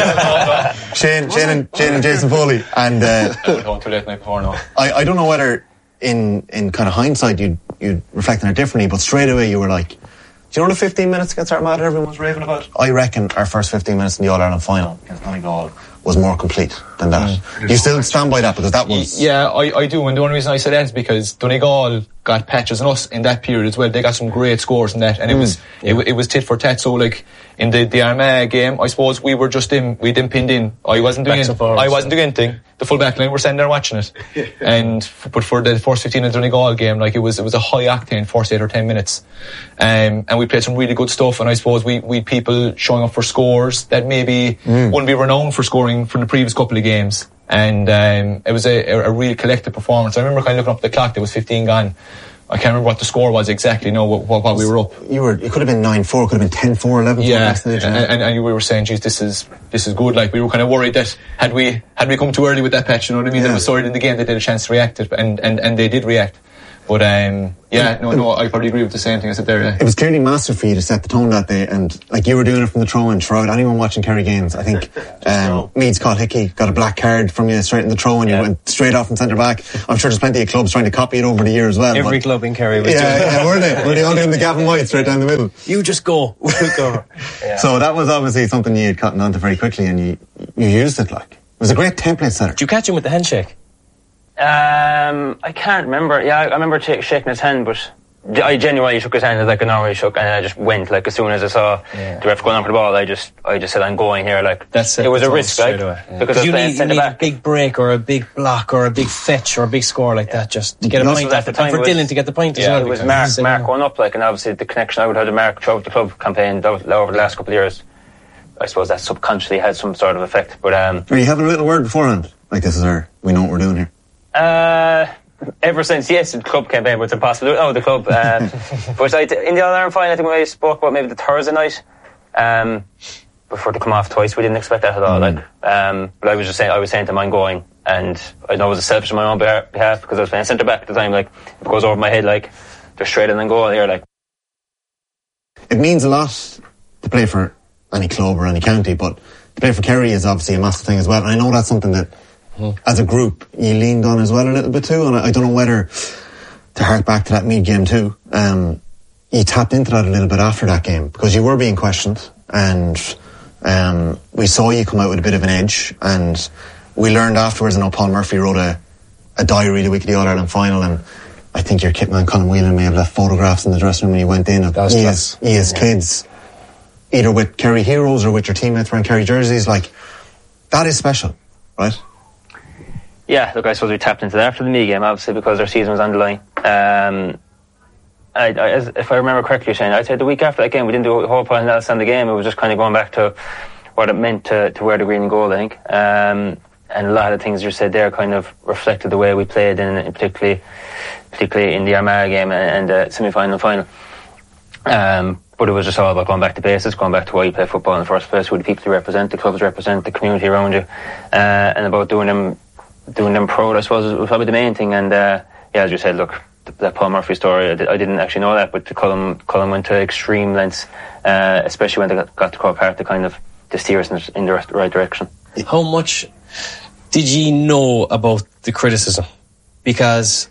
I Shane, Shane, and, Shane and Jason Foley. And uh, don't know too late night before now. I, I don't know whether in in kind of hindsight you'd, you'd reflect on it differently, but straight away you were like, do you know the fifteen minutes against Armagh everyone was raving about? I reckon our first fifteen minutes in the All-Ireland final against Donegal was more complete than that. You still stand by that, because that was... Yeah, I, I do, and the only reason I say that is because Donegal got patches on us in that period as well. They got some great scores in that, and it was it, wa- it was tit for tat. So like in the the Armagh game, I suppose we were just in, we didn't pinned in. I wasn't doing Backs it. and forwards. I wasn't doing anything. The full back line were standing there watching it, and f- but for the first fifteen of the Donegal game, like it was it was a high octane first eight or ten minutes, um, and we played some really good stuff. And I suppose we we had people showing up for scores that maybe wouldn't be renowned for scoring from the previous couple of games. And um, it was a, a, a real collective performance. I remember kind of looking up at the clock. There was fifteen gone. I can't remember what the score was exactly. No, what, what, what we were up. You were, it could have been nine four, it could have been ten four, eleven four. Yeah, stage, and, and, and we were saying, geez, this is this is good. Like we were kind of worried that had we had we come too early with that patch, you know what I mean? Yeah. That was sorry in the game they did a chance to react it, and and and they did react. But um, yeah, no, no, I probably agree with the same thing I said there. Yeah. It was clearly massive for you to set the tone that day, and like you were doing it from the throw-in throughout. Anyone watching Kerry games, I think um, Meads caught Hickey, got a black card from you straight in the throw, and yeah. you went straight off in centre back. I'm sure there's plenty of clubs trying to copy it over the year as well. Every but, club in Kerry was yeah, doing yeah, were they? Were they all doing the Gavin White straight down the middle? You just go. We'll go. Yeah. So that was obviously something you had gotten onto very quickly, and you you used it like. It was a great template setter. Did you catch him with the handshake? Um, I can't remember. Yeah, I remember t- shaking his hand, but I genuinely shook his hand like I normally shook, and I just went. Like as soon as I saw yeah. the ref going on for the ball, I just, I just said, "I'm going here." Like that's it. It was a risk, like yeah. because I was you playing need, centre you need back. a big break or a big block or a big fetch or a big score like yeah. that, just to get a point. At the time, and for was, Dylan to get the point yeah, as well. It was Mark, Mark going up, like, and obviously the connection I would have to Mark throughout the club campaign over the last couple of years. I suppose that subconsciously had some sort of effect. But um, were you having a little word beforehand? Like, this is our, we know what we're doing here. Uh, ever since, yes, the club campaign, but it's impossible. Oh, the club. Um, but I, in the All-Ireland final, I think when I spoke about maybe the Thursday night, um, before to come off twice, we didn't expect that at all. Mm. Like, um, but I was just saying, I was saying to him, I'm going, and I know it was selfish on my own behalf because I was playing centre back at the time. Like, if it goes over my head, like, just straight in and goal here, like. It means a lot to play for any club or any county, but to play for Kerry is obviously a massive thing as well. And I know that's something that, mm. as a group, you leaned on as well a little bit too. And I, I don't know whether to hark back to that Meath game too. Um, you tapped into that a little bit after that game because you were being questioned, and um, we saw you come out with a bit of an edge. And we learned afterwards. I know Paul Murphy wrote a, a diary the week of the All Ireland final, and I think your kitman Colin Whelan may have left photographs in the dressing room when you went in of you as, you as kids, either with Kerry heroes or with your teammates wearing Kerry jerseys. Like, that is special, right? Yeah, look, I suppose we tapped into that after the Meath game, obviously, because our season was on the line. Um, I, I, as, if I remember correctly, Shane, I'd say the week after that game, we didn't do a whole point else on the game. It was just kind of going back to what it meant to, to wear the green and gold, I think. Um, and a lot of the things you said there kind of reflected the way we played, in, in particularly particularly in the Armagh game and the semi-final final. Um, but it was just all about going back to basics, going back to why you play football in the first place, who the people you represent, the clubs represent, the community around you, uh, and about doing them doing them proud, I suppose, was probably the main thing. And uh, yeah, as you said, look, that Paul Murphy story, I, did, I didn't actually know that, but the Colin, Colin went to extreme lengths, uh, especially when they got, got to Croke Park to kind of to steer us in, in the right direction. How much did you know about the criticism? Because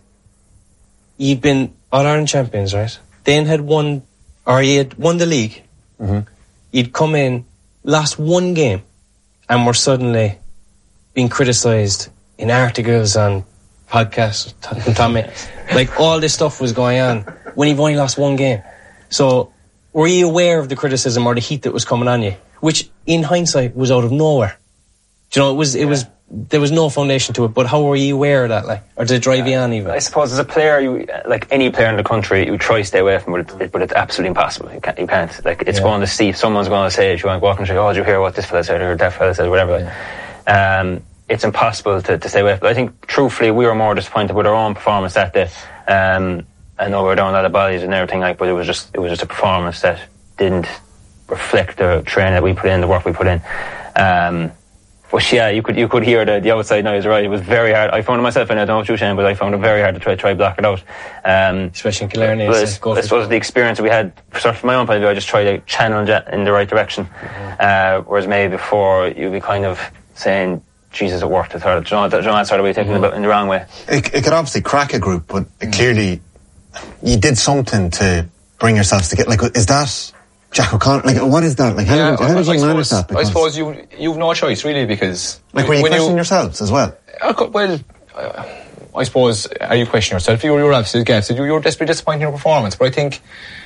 you've been All-Ireland champions, right? Then had won, or you had won the league. Mm-hmm. You'd come in, lost one game, and were suddenly being criticised in articles, on podcasts, t- Tommy. Like, all this stuff was going on when you've only lost one game. So, were you aware of the criticism or the heat that was coming on you? Which, in hindsight, was out of nowhere. Do you know, it was, it yeah. was, there was no foundation to it, but how were you aware of that, like? Or did it drive yeah. you on even? I suppose as a player, you, like any player in the country, you try to stay away from it, but, it, but it's absolutely impossible. You can't, you can't. Like, it's yeah. going to see, someone's going to say it, you want to walk and say, oh, did you hear what this fella said, or that fella said, whatever. Yeah. Um, it's impossible to, to stay away from it. I think, truthfully, we were more disappointed with our own performance that day. Um, I know we were down a lot of bodies and everything, like, but it was just, it was just a performance that didn't reflect the training that we put in, the work we put in. Um, But yeah, you could you could hear the, the outside noise, right? It was very hard. I found it myself, and I don't know what you, Shane, but I found it very hard to try try block it out. Um, Especially in Killarney. But I suppose the experience we had, sort of from my own point of view, I just tried to channel it in the right direction. Mm-hmm. Uh, whereas maybe before, you'd be kind of saying, Jesus, it worked. It's hard. Do you know, do you know that sort of way, taking mm-hmm. it in the wrong way? It, it could obviously crack a group, but it clearly, you did something to bring yourselves together. Like, is that Jack O'Connor? Like, what is that? Like, how, yeah, did, how I, did you I manage suppose, that? Because I suppose you you've no choice really, because like, were you when questioning you, yourselves as well? Uh, well, uh, I suppose, are you questioning yourself? You were obviously gassed. You were desperately disappointed in your performance, but I think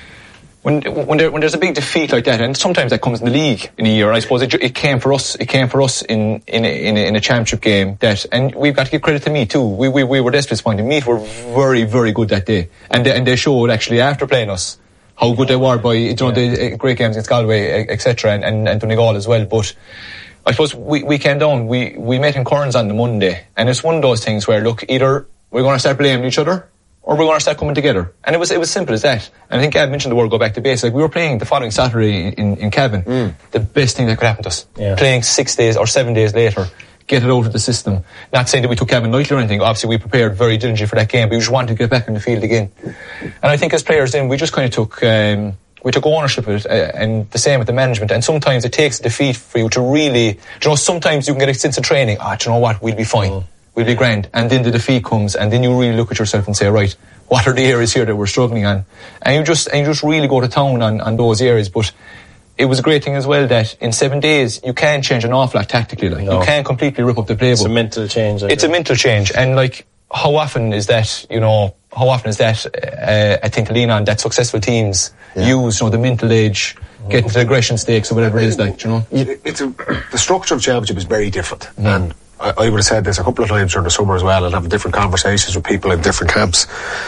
when when, there, when there's a big defeat like that, and sometimes that comes in the league in a year, I suppose it, it came for us. It came for us in in a, in, a, in a championship game. That, and we've got to give credit to Meath too. We we we were desperately disappointed. Meath were very very good that day, and they, and they showed actually after playing us how good they were by, you know, yeah. the great games against Galway, et cetera, and, and, and Donegal as well. But I suppose we, we came down, we, we met in Corns on the Monday, and it's one of those things where, look, either we're going to start blaming each other, or we're going to start coming together. And it was it was simple as that. And I think Gav mentioned the word go back to base. Like, we were playing the following Saturday in, in Cavan. Mm. The best thing that could happen to us. Yeah. Playing six days or seven days later, get it out of the system. Not saying that we took Gavin lightly or anything. Obviously, we prepared very diligently for that game, but we just wanted to get back in the field again. And I think as players then, we just kind of took... Um, we took ownership of it, uh, and the same with the management. And sometimes it takes a defeat for you to really, you know, sometimes you can get a sense of training. Ah, oh, do you know what? We'll be fine. Oh. We'll be grand. And then the defeat comes, and then you really look at yourself and say, right, what are the areas here that we're struggling on? And you just, and you just really go to town on, on those areas. But it was a great thing as well that in seven days you can change an awful lot tactically. Like no. You can completely rip up the playbook. It's a mental change. It's a mental change, and like how often is that? You know, how often is that? Uh, I think to lean on that successful teams yeah. use, you know, the mental edge, getting to the aggression stakes or whatever it is. Like, you know, it's a, the structure of championship is very different, mm. and I, I would have said this a couple of times during the summer as well, and have different conversations with people in different camps.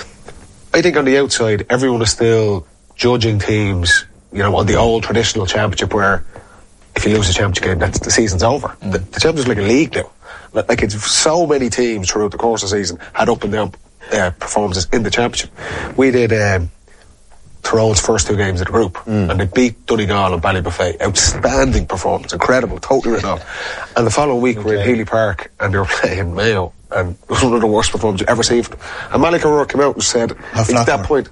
I think on the outside, everyone is still judging teams, you know, on the old traditional championship where if you lose the championship game, that's the season's over. Mm. The, the championship is like a league now. Like, it's so many teams throughout the course of the season had up and down uh, performances in the championship. We did um, Tyrone's first two games of the group, mm. and they beat Donegal and Ballybuffet. Outstanding performance, incredible, totally written off. And the following week, okay. we were in Healy Park, and they were playing Mayo, and it was one of the worst performances you've ever seen from them. And Malika O'Rourke came out and said, at that point,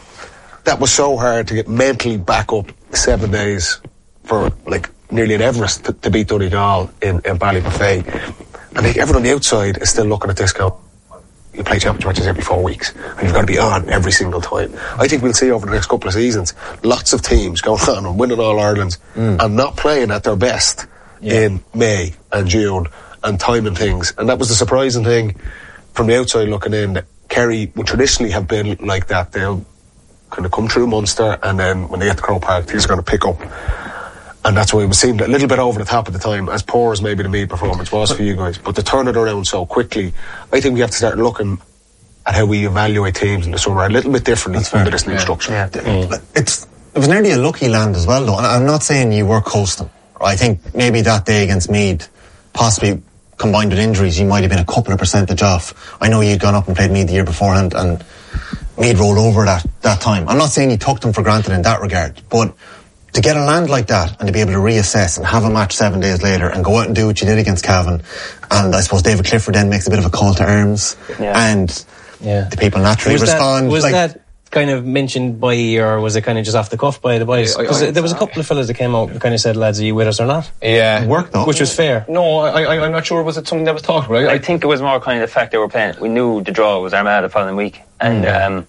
that was so hard to get mentally back up seven days for, like, nearly an Everest to, to beat Donegal in, in Ballybuffet. And like, everyone on the outside is still looking at this go, you play championship matches every four weeks and you've got to be on every single time. I think we'll see over the next couple of seasons lots of teams going on and winning All Irelands mm. and not playing at their best yeah. in May and June and timing things. And that was the surprising thing from the outside looking in, that Kerry would traditionally have been like that. They'll kind of come through Munster, and then when they get to Croke Park, things are going to pick up. And that's why it seemed a little bit over the top at the time, as poor as maybe the Meath performance was for you guys. But to turn it around so quickly, I think we have to start looking at how we evaluate teams in the summer a little bit differently under this new yeah. structure. Yeah. Mm. It's, it was nearly a lucky land as well, though. And I'm not saying you were coasting. I think maybe that day against Meath, possibly combined with injuries, you might have been a couple of percentage off. I know you'd gone up and played Meath the year beforehand, and Meath rolled over that, that time. I'm not saying you took them for granted in that regard, but to get a land like that and to be able to reassess and have a match seven days later and go out and do what you did against Cavan, and I suppose David Clifford then makes a bit of a call to arms, yeah. and yeah. the people naturally was respond. That, was like, that kind of mentioned by you, or was it kind of just off the cuff by the boys? Because there was a couple of fellas that came out and kind of said, lads, are you with us or not? Yeah. It worked though. Which was fair. No, I, I, I'm not sure. Was it something that was talked about? I, I think it was more kind of the fact they were playing. We knew the draw was Armagh the following week, and mm. um,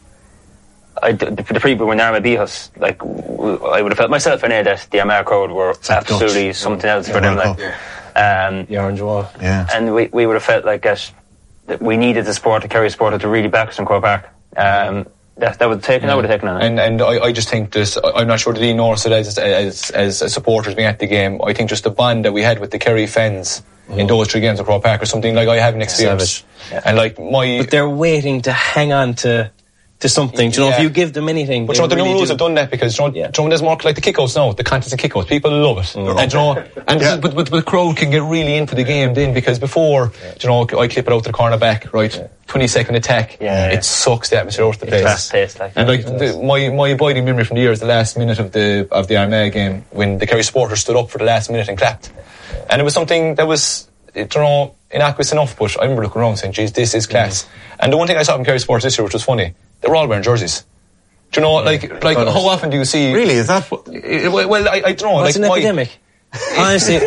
I, the, the people when Armagh beat us, like, I would have felt myself in there that the Armagh crowd were it's absolutely like something else yeah, for them. Like, um, the orange wall. Yeah. And we, we would have felt like that, that we needed the sport to carry sport to really back us in Croke Park. Um, that, that would have taken, yeah. that would have taken on it. And, and I, I just think this, I'm not sure that Ian Norris said as, as, as supporters being at the game, I think just the bond that we had with the Kerry fans mm. in those three games at Croke Park or something like I haven't experienced. Yeah. And like my... But they're waiting to hang on to... to something, do you know, yeah. if you give them anything. But you know, the really new rules do. have done that because, you know, yeah. you know, there's more like the kickouts now, the contest of kickouts. People love it. Mm. And, you know, and yeah. but, but, but the crowd can get really into the game then, because before, yeah. you know, I clip it out to the corner back, right? Yeah. twenty second attack. Yeah, yeah. It sucks the atmosphere out of the place. Fast paced, like. And like, the, my, my abiding memory from the year is the last minute of the, of the Armagh game when the Kerry supporters stood up for the last minute and clapped. Yeah. And it was something that was, you know, innocuous enough, but I remember looking around saying, geez, this is class. Mm. And the one thing I saw from Kerry supporters this year, which was funny, they were all wearing jerseys. Do you know, like, like how often do you see... Really, is that... Well, well I, I don't know. What's like an my, epidemic? Honestly,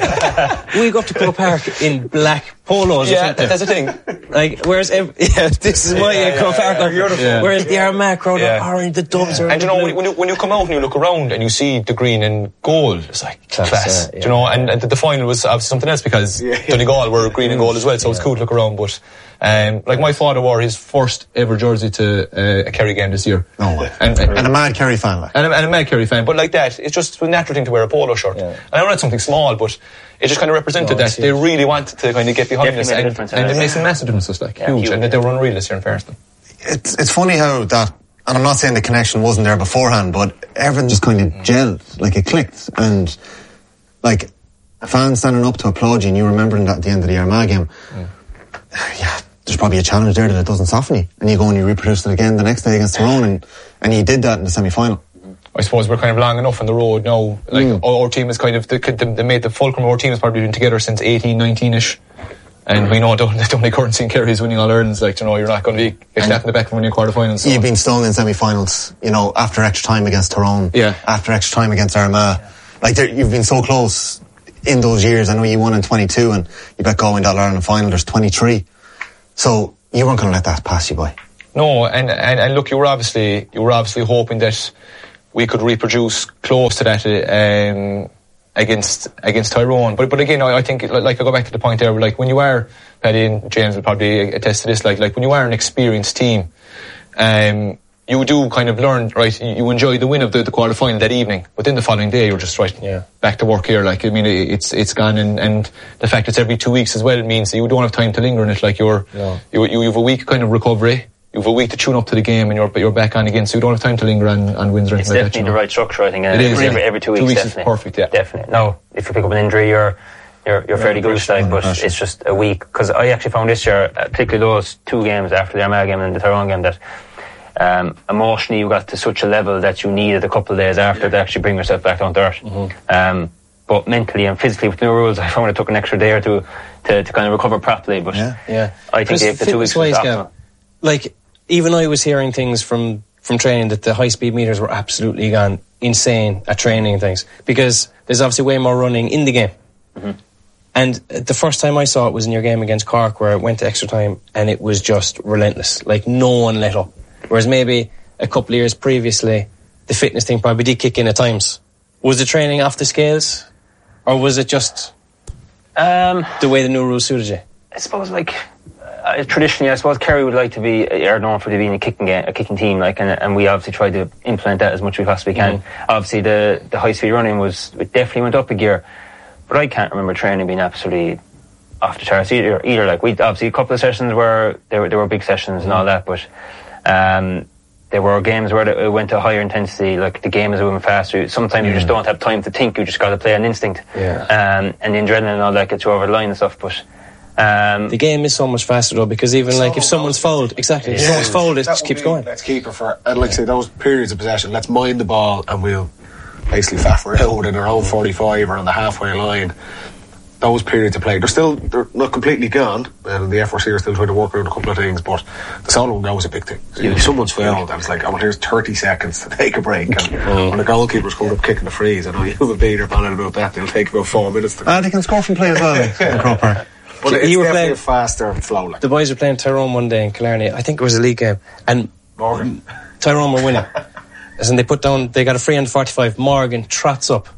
we go up to Croke Park in black polos yeah, or something. That's the thing. Like, whereas... Every, yeah, this is why yeah, Croke Park are beautiful. Yeah. Whereas the Armagh crowd yeah. are orange, the Dubs yeah. are... And you know, when you, when you come out and you look around and you see the green and gold, it's like, class. class yeah, yeah. Do you know, and, and the, the final was obviously something else because yeah, yeah. Donegal were green and gold as well, so yeah. it's cool to look around, but... Um, like my father wore his first ever jersey to uh, a Kerry game this year. No way. And, and, and a mad Kerry fan, like. And a, and a mad Kerry fan, but like that, it's just a natural thing to wear a polo shirt. Yeah. And I know that's something small, but it just kind of represented no, that they really wanted to kind of get behind us, and, and, and it makes a massive difference. It's like yeah, huge, huge, and that they were unreal this year in fairness. It's it's funny how that, and I'm not saying the connection wasn't there beforehand, but everything just kind of mm. gelled, like it clicked, and like a fan standing up to applaud you, and you remembering that at the end of the Armagh game. Mm. Yeah. There's probably a challenge there that it doesn't soften you, and you go and you reproduce it again the next day against Tyrone, and and you did that in the semi-final. I suppose we're kind of long enough on the road now. Like mm. our, our team is kind of the, the, they made the fulcrum of our team has probably been together since eighteen, nineteen ish, And we know the the only currency in Kerry is winning All Irelands. Like, you know, you're not going to be get slapped in the back from winning quarterfinals. So. You've been stung in semi-finals, you know, after extra time against Tyrone, yeah. after extra time against Armagh. Yeah. Like, you've been so close in those years. I know you won in twenty-two, and you bet going to All Ireland final. There's twenty-three, so you weren't going to let that pass you by. No, and, and and look, you were obviously you were obviously hoping that we could reproduce close to that. Um, against against Tyrone, but but again, I, I think like I go back to the point there. Like when you are, Paddy and James will probably attest to this. Like like when you are an experienced team, um, you do kind of learn, right? You enjoy the win of the, the quarter final that evening, but then the following day you're just right yeah. back to work here. Like I mean, it's it's gone, and, and the fact it's every two weeks as well means that you don't have time to linger in it. Like you're no. you you have a week kind of recovery. You have a week to tune up to the game, and you're you're back on again, so you don't have time to linger on, on wins or anything like that. It's definitely the right structure, I think. It is, every, yeah. every two weeks, two weeks definitely. Is perfect, yeah. Definitely. No, if you pick up an injury, you're you're, you're fairly good like, but pressure. It's just a week. Because I actually found this year, particularly those two games after the Armagh game and the Tyrone game, that um, emotionally you got to such a level that you needed a couple of days after yeah. to actually bring yourself back down to earth. Mm-hmm. Um, but mentally and physically, with new rules, I found it took an extra day or two to, to kind of recover properly. But yeah, yeah. I think the, the two weeks was optimal. Like, even I was hearing things from, from training that the high speed meters were absolutely gone insane at training and things, because there's obviously way more running in the game. Mm-hmm. And the first time I saw it was in your game against Cork, where it went to extra time and it was just relentless. Like, no one let up. Whereas maybe a couple of years previously, the fitness thing probably did kick in at times. Was the training off the scales, or was it just um, the way the new rules suited you? I suppose, like, Uh, traditionally, I suppose Kerry would like to be are known for being a kicking game, a kicking team, like, and, and we obviously try to implement that as much as we possibly can. Mm-hmm. Obviously, the the high speed running was it definitely went up a gear, but I can't remember training being absolutely off the charts either. Either like we obviously a couple of sessions where there were there were big sessions mm-hmm. and all that, but um, there were games where it went to higher intensity. Like the game is moving faster. Sometimes mm-hmm. you just don't have time to think. You just got to play on instinct. Yeah. Um, and the adrenaline and all that gets you over the line and stuff, but. Um, the game is so much faster though, because even like if someone's fouled, exactly, if someone's fouled, it just keeps going. Let's keep it for, I'd like to say, those periods of possession. Let's mind the ball, and we'll basically faff around in our own forty-five or on the halfway line. Those periods of play, they're still they're not completely gone, and the F R C are still trying to work around a couple of things. But the solo goal is a big thing. So if someone's fouled, and it's like, oh, well, here's thirty seconds to take a break, and mm. when the goalkeeper's coming up kicking the frees, I know you have a beater panel about that. They'll take about four minutes. To ah, they can score from play as well. yeah. But it's you were definitely playing, a faster flow. Like. The boys were playing Tyrone one day in Killarney. I think it was a league game, and Morgan. Tyrone were winning. As in they put down, they got a free on the forty-five. Morgan trots up,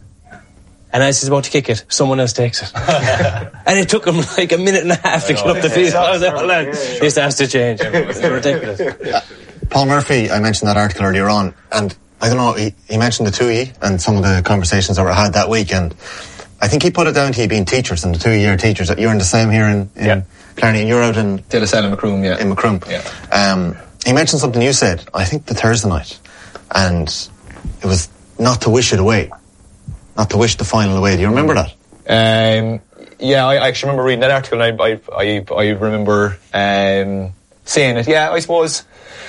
and as he's about to kick it, someone else takes it, and it took him like a minute and a half to get up the field. I was like, oh, lad, this has to change. It's ridiculous. Uh, Paul Murphy, I mentioned that article earlier on, and I don't know, he, he mentioned the two of you and some of the conversations that were had that week, and I think he put it down to you being teachers and the two-year teachers. You're in the same here in, in yeah. Killarney, and you're out in De La Salle in Macroom, yeah. In Macroom. Yeah. Um, he mentioned something you said, I think the Thursday night, and it was not to wish it away, not to wish the final away. Do you remember that? Um, yeah, I, I actually remember reading that article, and I, I, I, I remember um, saying it. Yeah, I suppose.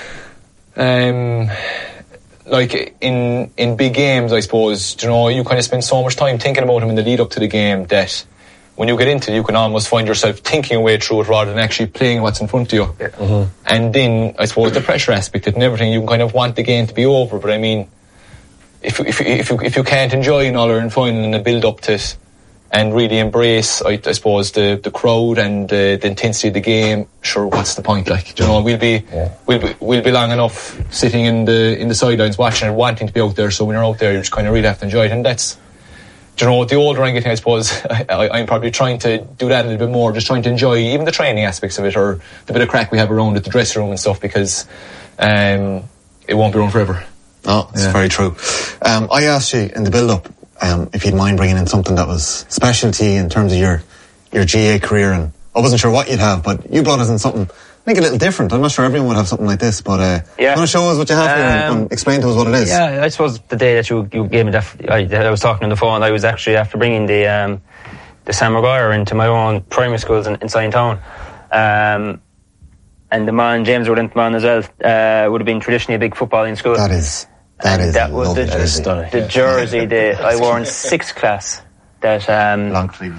Um, Like in in big games, I suppose, you know, you kind of spend so much time thinking about him in the lead up to the game that when you get into it, you can almost find yourself thinking away through it rather than actually playing what's in front of you. Yeah. Mm-hmm. And then I suppose the pressure aspect and everything, you can kind of want the game to be over. But I mean, if if if you if you can't enjoy an All Ireland final and the build up to it, and really embrace, I, I suppose, the, the crowd and the, the intensity of the game, sure, what's the point? Like, you know, we'll be, yeah. we'll be, we'll be long enough sitting in the, in the sidelines watching and wanting to be out there. So when you're out there, you just kind of really have to enjoy it. And that's, you know, the older I'm getting, I suppose, I, I'm probably trying to do that a little bit more, just trying to enjoy even the training aspects of it, or the bit of crack we have around at the dressing room and stuff, because, um, it won't be around forever. Oh, it's yeah. very true. Um, I asked you in the build-up, Um, if you'd mind bringing in something that was specialty in terms of your your G A career, and I wasn't sure what you'd have, but you brought us in something, I think, a little different. I'm not sure everyone would have something like this, but uh, yeah. you want to show us what you have here and, um, and explain to us what it is? Yeah, I suppose the day that you, you gave me that, I, I was talking on the phone, I was actually after bringing the um, the Sam Maguire into my own primary schools in, in Signtown. Um, and the man, James Rodentman as well, uh, would have been traditionally a big footballing school. That is... That and is that was the, jersey. the jersey that I wore in sixth class. That um, long sleeve as well.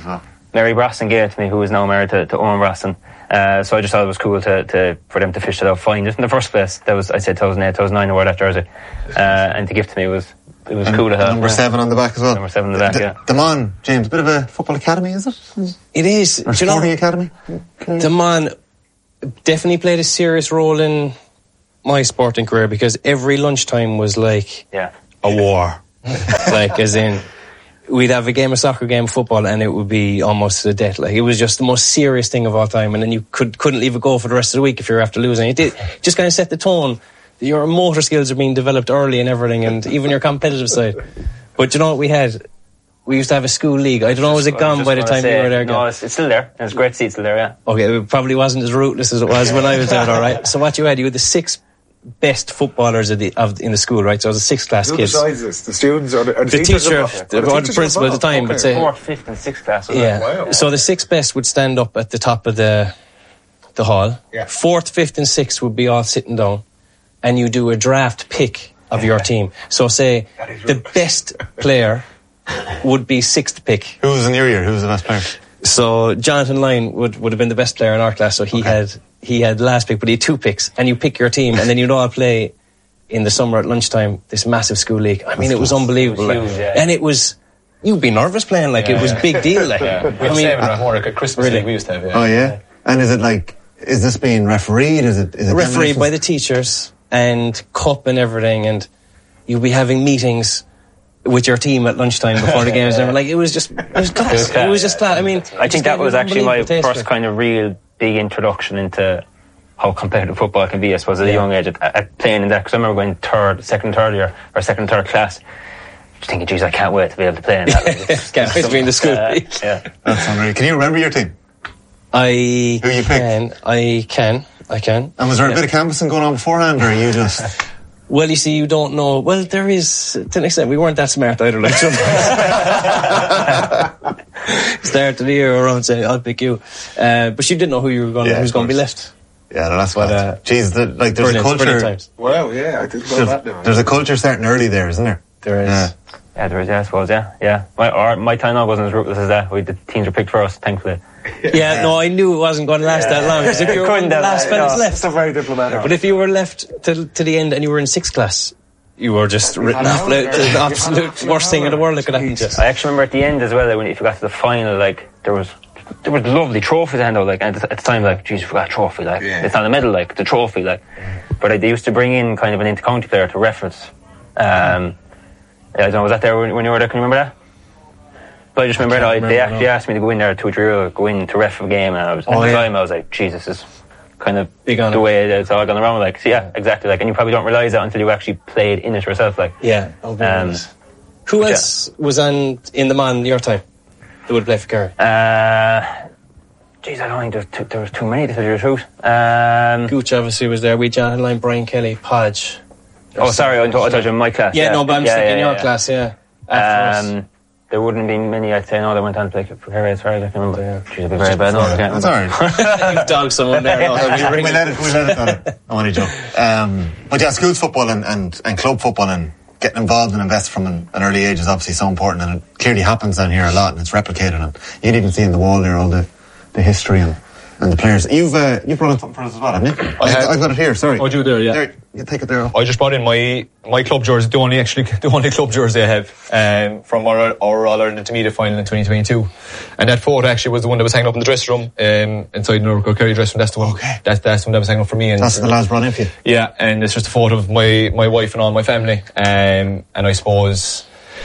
Mary Brosnan gave it to me, who is now married to, to Owen Brosnan. Uh, so I just thought it was cool to, to for them to fish it out, find it in the first place. That was, I said, two thousand eight, two thousand nine, I wore that jersey. Uh, and to give to me was, it was and cool to have. Number yeah. seven on the back as well. Number seven on the back, D- yeah. Damon, James, a bit of a football academy, is it? It is. Or Do you know, sporting academy? the man definitely played a serious role in my sporting career, because every lunchtime was like Yeah. a war. Like, as in, we'd have a game of soccer, game of football, and it would be almost to the death. Like, it was just the most serious thing of all time, and then you could, couldn't leave it go for the rest of the week if you were after losing. It did just kind of set the tone. Your motor skills are being developed early and everything, and even your competitive side. But you know what we had? We used to have a school league. I don't know, was it gone by the time say, you were there? No, again? it's, it's still there. It's great to see it's still there, yeah. Okay, it probably wasn't as ruthless as it was when I was there, all right? So what you had, you had the six best footballers of the, of, in the school, right? So it was the sixth class Who kids. decides this? The students or the, or the, The teachers teacher, involved? the, Or the or the teachers principal at the involved? time Okay. would say, Fourth, fifth and sixth class. wasn't yeah. it? Wow. So the six best would stand up at the top of the the hall. Yeah. Fourth, fifth, and sixth would be all sitting down, and you do a draft pick of your team. So say the best player would be sixth pick. Who was in your year? Who was the best player? So Jonathan Lyne would, would have been the best player in our class. So he Okay. had he had the last pick, but he had two picks, and you pick your team, and then you'd all play in the summer at lunchtime. This massive school league. I mean, it was unbelievable, It was like. huge, yeah. And it was. You'd be nervous playing, like it was a big deal, like. Yeah. We I had mean, seven at Horak at Christmas really? League we used to have, yeah. Oh, yeah? And is it like, is this being refereed? Is it, is it refereed by examinations? the teachers and cup and everything, and you'll be having meetings with your team at lunchtime before the games. And like it was just, it was class. class. It was just class. I mean, I think that was actually my unbelievable first kind of real big introduction into how competitive football can be, I suppose, at a Yeah. young age, at, at playing in that. Because I remember going third, second, third year, or second, third class, just thinking, geez, I can't wait to be able to play in that. It's- Can't wait to be in the school uh, league. yeah. That's unreal. Can you remember your team? I Who you picked? can, I can, I can. And was there a Yeah. bit of canvassing going on beforehand, or are you just... Well, you see, you don't know. Well, there is, to an extent, we weren't that smart either. Like some start of the year around saying, I'll pick you. Uh, but you didn't know who you were going, Yeah, who was of going to be course. left. Yeah, no, that's But, but, uh, Jeez, the, like, there's Brilliant, a culture... brilliant times. Wow, yeah, I didn't know There's, that now. there's a culture starting early there, isn't there? There is. Yeah. Yeah, there is, yeah, I suppose, yeah. yeah. My, our, my time now wasn't as ruthless as that. We, the teams were picked for us, thankfully. Yeah, no, I knew it wasn't going to last that long. Because if you were one Couldn't of the have, last no. fellas That's left. a very diplomatic. But if you were left to, to the end and you were in sixth class, you were just written off. Like, the absolute worst thing in the world that could happen to you. I actually remember at the end as well, that when if you got to the final, like, there was there was lovely trophies to hand out, like, and at the, at the time, like, geez, we got a trophy, like, Yeah. it's not a medal, like, it's a trophy, like. But like, they used to bring in kind of an inter-county player to reference. Um, I don't know, was that there when, when you were there? Can you remember that? But I just remember, I that can't they remember, actually no. asked me to go in there two or three years ago, go in to ref a game, and I was, at Oh, the yeah. time, I was like, Jesus, this is kind of Big on the it. way that it's all gone around. Like, so yeah, exactly, like, and you probably don't realise that until you actually played in it yourself, like. Yeah. I'll be Um, honest. Who else was on in the man your time that would play for Kerry? Uh, Jeez, I don't think there was too, there was too many to tell you the truth. Um, Gooch obviously was there. We Jonathan Lyne, Brian Kelly, Podge. oh, sorry, I thought, I thought you were in my class. Yeah, no, but I'm yeah, just thinking yeah, your yeah. class, yeah. After us. Um, there wouldn't be many, I'd say, no, that went on to play for Kerry as far as I can remember. Jeez, it'd be very bad. No, I can't That's remember. all right. You dog someone there. No, we, we we ring- let it, we let it on it. I want to joke. Um, but yeah, schools football and, and, and club football and getting involved and invest from an, an early age is obviously so important, and it clearly happens down here a lot, and it's replicated. And you can even see in the wall there all the, the history and, and the players. You've uh, you've brought in something for us as well, haven't you? I have. I've got it here. Sorry. Oh, you there, yeah. There, you take it there. I just brought in my my club jersey, the only actually the only club jersey I have um, from our our All Ireland Intermediate final in twenty twenty-two, and that photo actually was the one that was hanging up in the dressing room um, inside Norco Kerry dressing room. That's the one. Okay. That's that's the one that was hanging up for me. And That's what the lads brought in for you. yeah, and it's just a photo of my my wife and all my family, um, and I suppose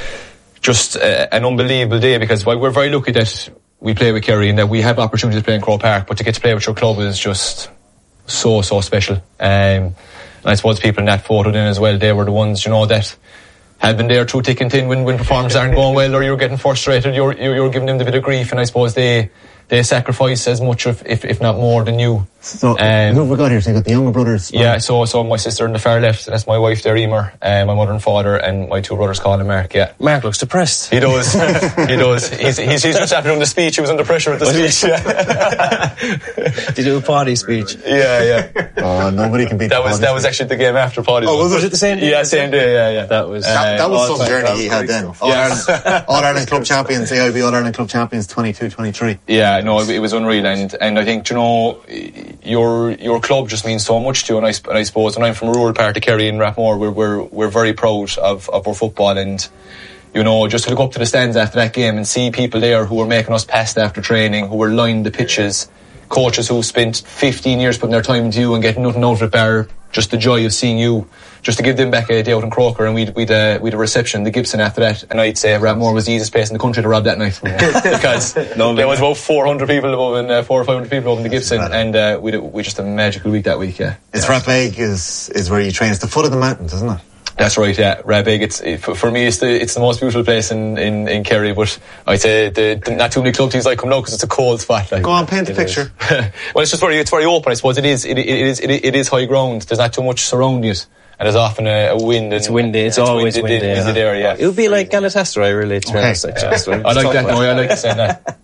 just uh, an unbelievable day, because well, we're very lucky that we play with Kerry and that we have opportunities to play in Croke Park, but to get to play with your club is just so so special. Um, and I suppose people in that photo then as well, they were the ones, you know, that have been there through thick and thin when, when performances aren't going well, or you're getting frustrated, you're, you're you're giving them the bit of grief, and I suppose they they sacrifice as much, if, if, if not more, than you. So, Um, who have we got here? So you got the younger brothers. Yeah, so so my sister on the far left, that's my wife there, Emer, uh, my mother and father, and my two brothers, Colin and Mark. Yeah, Mark looks depressed. he does. He does. He's, he's, he's just after doing the speech. He was under pressure at the speech. Yeah, Did you do a party speech? yeah. yeah. Oh, nobody can beat That the was that was actually the game after Paddy's. Oh, was it? Was it the same day? Yeah, same day. Yeah, yeah. That was- That, that was Uh, some journey that he was had great then. stuff. All, Yeah. Ireland, All Ireland Club champions, A I B All Ireland Club champions, twenty-two twenty-three. Yeah, no, it, it was unreal, and and I think, you know, your your club just means so much to you, and I, sp- and I suppose, and I'm from a rural part of Kerry in Rathmore, we're we're we're very proud of, of our football, and you know, just to look up to the stands after that game and see people there who were making us pasta after training, who were lining the pitches, coaches who spent fifteen years putting their time into you and getting nothing out of it, bar just the joy of seeing you, just to give them back a day out in Croker, and we'd we'd, uh, we'd a reception, the Gibson after that, and I'd say Rathmore was the easiest place in the country to rob that night because there was about four hundred people above and uh, four or five hundred people over in the Gibson, and uh, we we just had a magical week that week. Yeah, It's Rathbeg is is where you train. It's the foot of the mountains, isn't it? that's right. Yeah, Rathbeg. It's it, for, for me, it's the it's the most beautiful place in, in, in Kerry. But I'd say the, the not too many club teams like come now because it's a cold spot. Like. Go on, paint the picture. Well, it's just very it's very open. I suppose it is it, it is it, it is high ground. There's not too much surrounding it, and there's often a, a wind. And It's windy. It's always windy. windy, windy there. Yeah, It would be like Galatasaray, really. To be Okay. honest, like, just, I like that. No, I like to say that.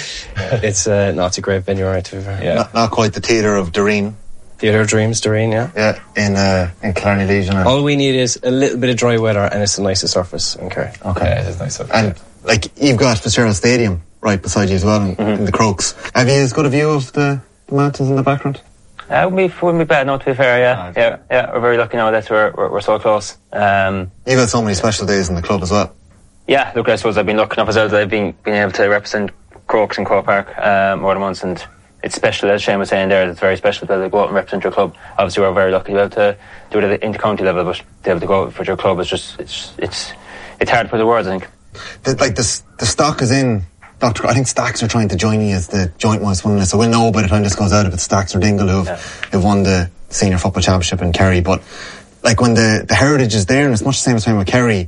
It's uh, no, it's a great venue, right? To be fair. Yeah. Not, not quite the theatre of Doreen. Theatre of Dreams, Doreen. Yeah. Yeah, in uh, in Killarney Legion. And, All we need is a little bit of dry weather, and it's the nicest surface in Kerry. okay. Yeah, it's nice. Up, And yeah. like you've got Fitzgerald Stadium right beside you as well, in, in the Crokes. Have you as good a view of the, the mountains in the background? Uh, wouldn't be, wouldn't be bad, no, to be fair, yeah. Yeah, yeah, we're very lucky now that we're, we're, we're so close. Um, You've had so many special days in the club as well. yeah, look, I suppose I've been lucky enough as well that I've been, been able to represent Crokes and Croke Park um, more than once, and it's special, as Shane was saying there, it's very special to be able to go out and represent your club. Obviously, we're very lucky to be able to do it at the inter-county level, but to be able to go out for your club is just, it's it's it's hard to put the words, I think. The, like the the stock is in. Doctor, I think Stacks are trying to join you as the joint most winners, so we'll know by the time this goes out if it's Stacks or Dingle who've, Yeah. who've won the senior football championship in Kerry. But like when the, the heritage is there, and it's much the same as playing with Kerry,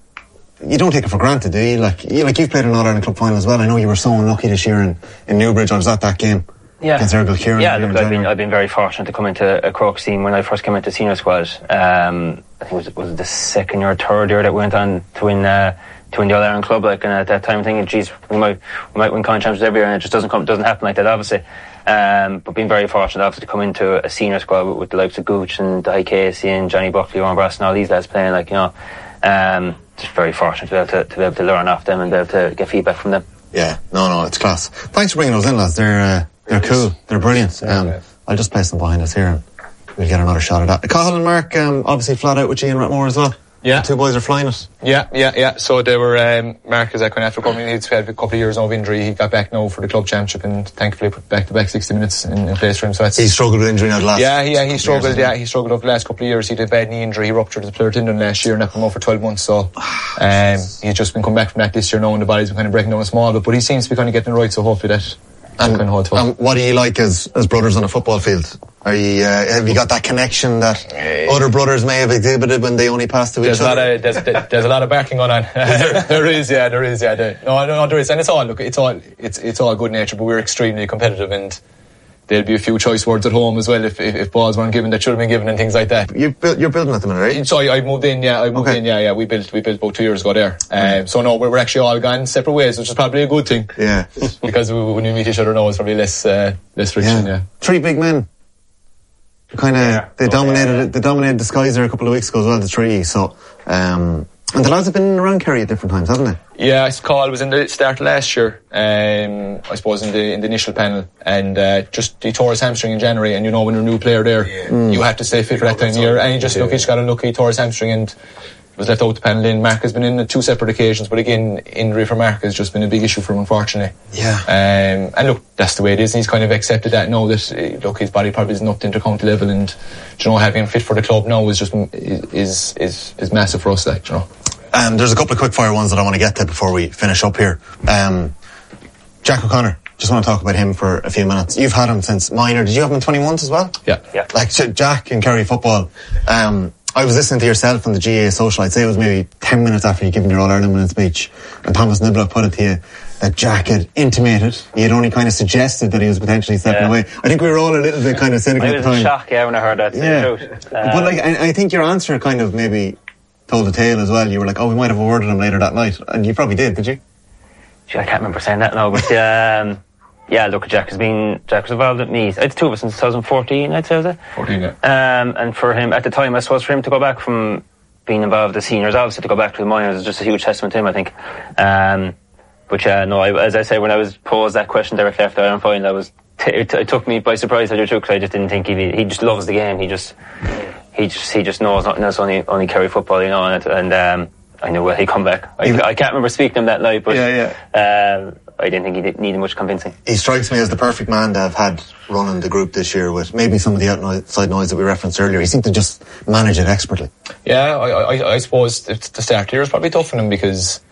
you don't take it for granted, do you? Like you, like you've played an All Ireland Club final as well. I know you were so unlucky this year in, in Newbridge. I was at that game. Yeah, Against Ergal Kieran. yeah. here Look, in I've been January. I've been very fortunate to come into a Crokes team when I first came into senior squad. Um, I think it was was it the second year, or third year that we went on to win uh, to win the All Ireland Club. Like, and at that time, thinking, geez, we might we might win county championships every year, and it just doesn't come doesn't happen like that, obviously. Um, but being very fortunate, obviously, to come into a senior squad with, with the likes of Gooch and Dai Casey and Johnny Buckley, Owen Brass, and all these lads playing, like, you know, um, just very fortunate to be able to, to be able to learn off them and be able to get feedback from them. Yeah, no, no, it's class. Thanks for bringing those in, lads. They're uh, they're cool. They're brilliant. Um, I'll just place them behind us here, and we'll get another shot at that. Cahill and Mark, um, obviously flat out with you in Rathmore as well. Yeah. The two boys are flying it. Yeah, yeah, yeah. So they were, um, Mark is kind of after coming, he's had a couple of years of injury. He got back now for the club championship and thankfully put back to back sixty minutes in, in place for him. So that's, He struggled with injury now the last. yeah, yeah, he struggled, years, yeah, he struggled over the last couple of years. He did a bad knee injury. He ruptured his plantar tendon last year and that come out for twelve months. So, um, he's just been coming back from that this year now and the body's been kind of breaking down a small bit, but he seems to be kind of getting it right. So hopefully that, that kind of holds up. Um, what do you like as, as brothers on a football field? Are you, uh, have you got that connection that other brothers may have exhibited when they only pass to There's each a lot other? of there's, there's a lot of barking going on. there, there is, yeah, there is, yeah. There, no, no, no, there is, and it's all look, it's all it's it's all good nature, but we're extremely competitive, and there'll be a few choice words at home as well if if, if balls weren't given that should have been given and things like that. You're, bu- you're building at the minute, right? So I, I moved in, yeah, I moved Okay. in, yeah, yeah. We built we built about two years ago there. Um, so no, we're, we're actually all gone separate ways, which is probably a good thing. Yeah. Because we, when you meet each other now, it's probably less uh, less friction. Yeah. Three big men. Kind of, Yeah. they Oh, dominated yeah. it. They dominated the skies there a couple of weeks ago as well. The three. So, um, and the lads have been around Kerry at different times, haven't they? Yeah, I Carl was in the start of last year. Um, I suppose in the in the initial panel, and uh, just he tore his hamstring in January. And you know, when you're a new player there, you have to stay fit for that time of year. And he just look, he just got unlucky. He tore his hamstring and was left out the panel. In Mark has been in two separate occasions, but again, injury for Mark has just been a big issue for him, unfortunately. Yeah. Um, and look, that's the way it is. And he's kind of accepted that now that uh, look, his body probably isn't up to inter-county level, and you know, having him fit for the club now is just is is is massive for us, like, you know. Um, there's a couple of quick fire ones that I want to get to before we finish up here. Um, Jack O'Connor. Just want to talk about him for a few minutes. You've had him since minor. Did you have him in twenty-ones as well? Yeah. Yeah. Like J- Jack in Kerry football. Um, I was listening to yourself on the G A A social, I'd say it was maybe ten minutes after you'd given your All-Ireland winning speech, and Thomas Niblock put it to you that Jack had intimated, he had only kind of suggested that he was potentially stepping yeah. away. I think we were all a little bit kind of cynical I at was the time. in shock, yeah, when I heard that. Yeah. Um, but like, I, I think your answer kind of maybe told the tale as well. You were like, oh, we might have awarded him later that night. And you probably did, did you? Gee, I can't remember saying that now, but um, yeah, look, Jack has been, Jack was involved with me. It's two of us since twenty fourteen, I'd say, was it? fourteen, yeah. Um, and for him, at the time, I suppose for him to go back from being involved with the seniors, obviously to go back to the minors is just a huge testament to him, I think. Um, but yeah, no, I, as I say, when I was posed that question directly after Iron Final, I was, t- it, it took me by surprise, I do too, because I just didn't think he he just loves the game. He just, he just, he just knows nothing else, only, only Kerry football, you know, and, it, and um, I knew well, he'd come back. I, I can't remember speaking to him that night, but yeah, yeah. Um, I didn't think he did, needed much convincing. He strikes me as the perfect man to have had running the group this year, with maybe some of the outside noise that we referenced earlier. He seemed to just manage it expertly. Yeah, I, I, I suppose the start here is probably tough for him because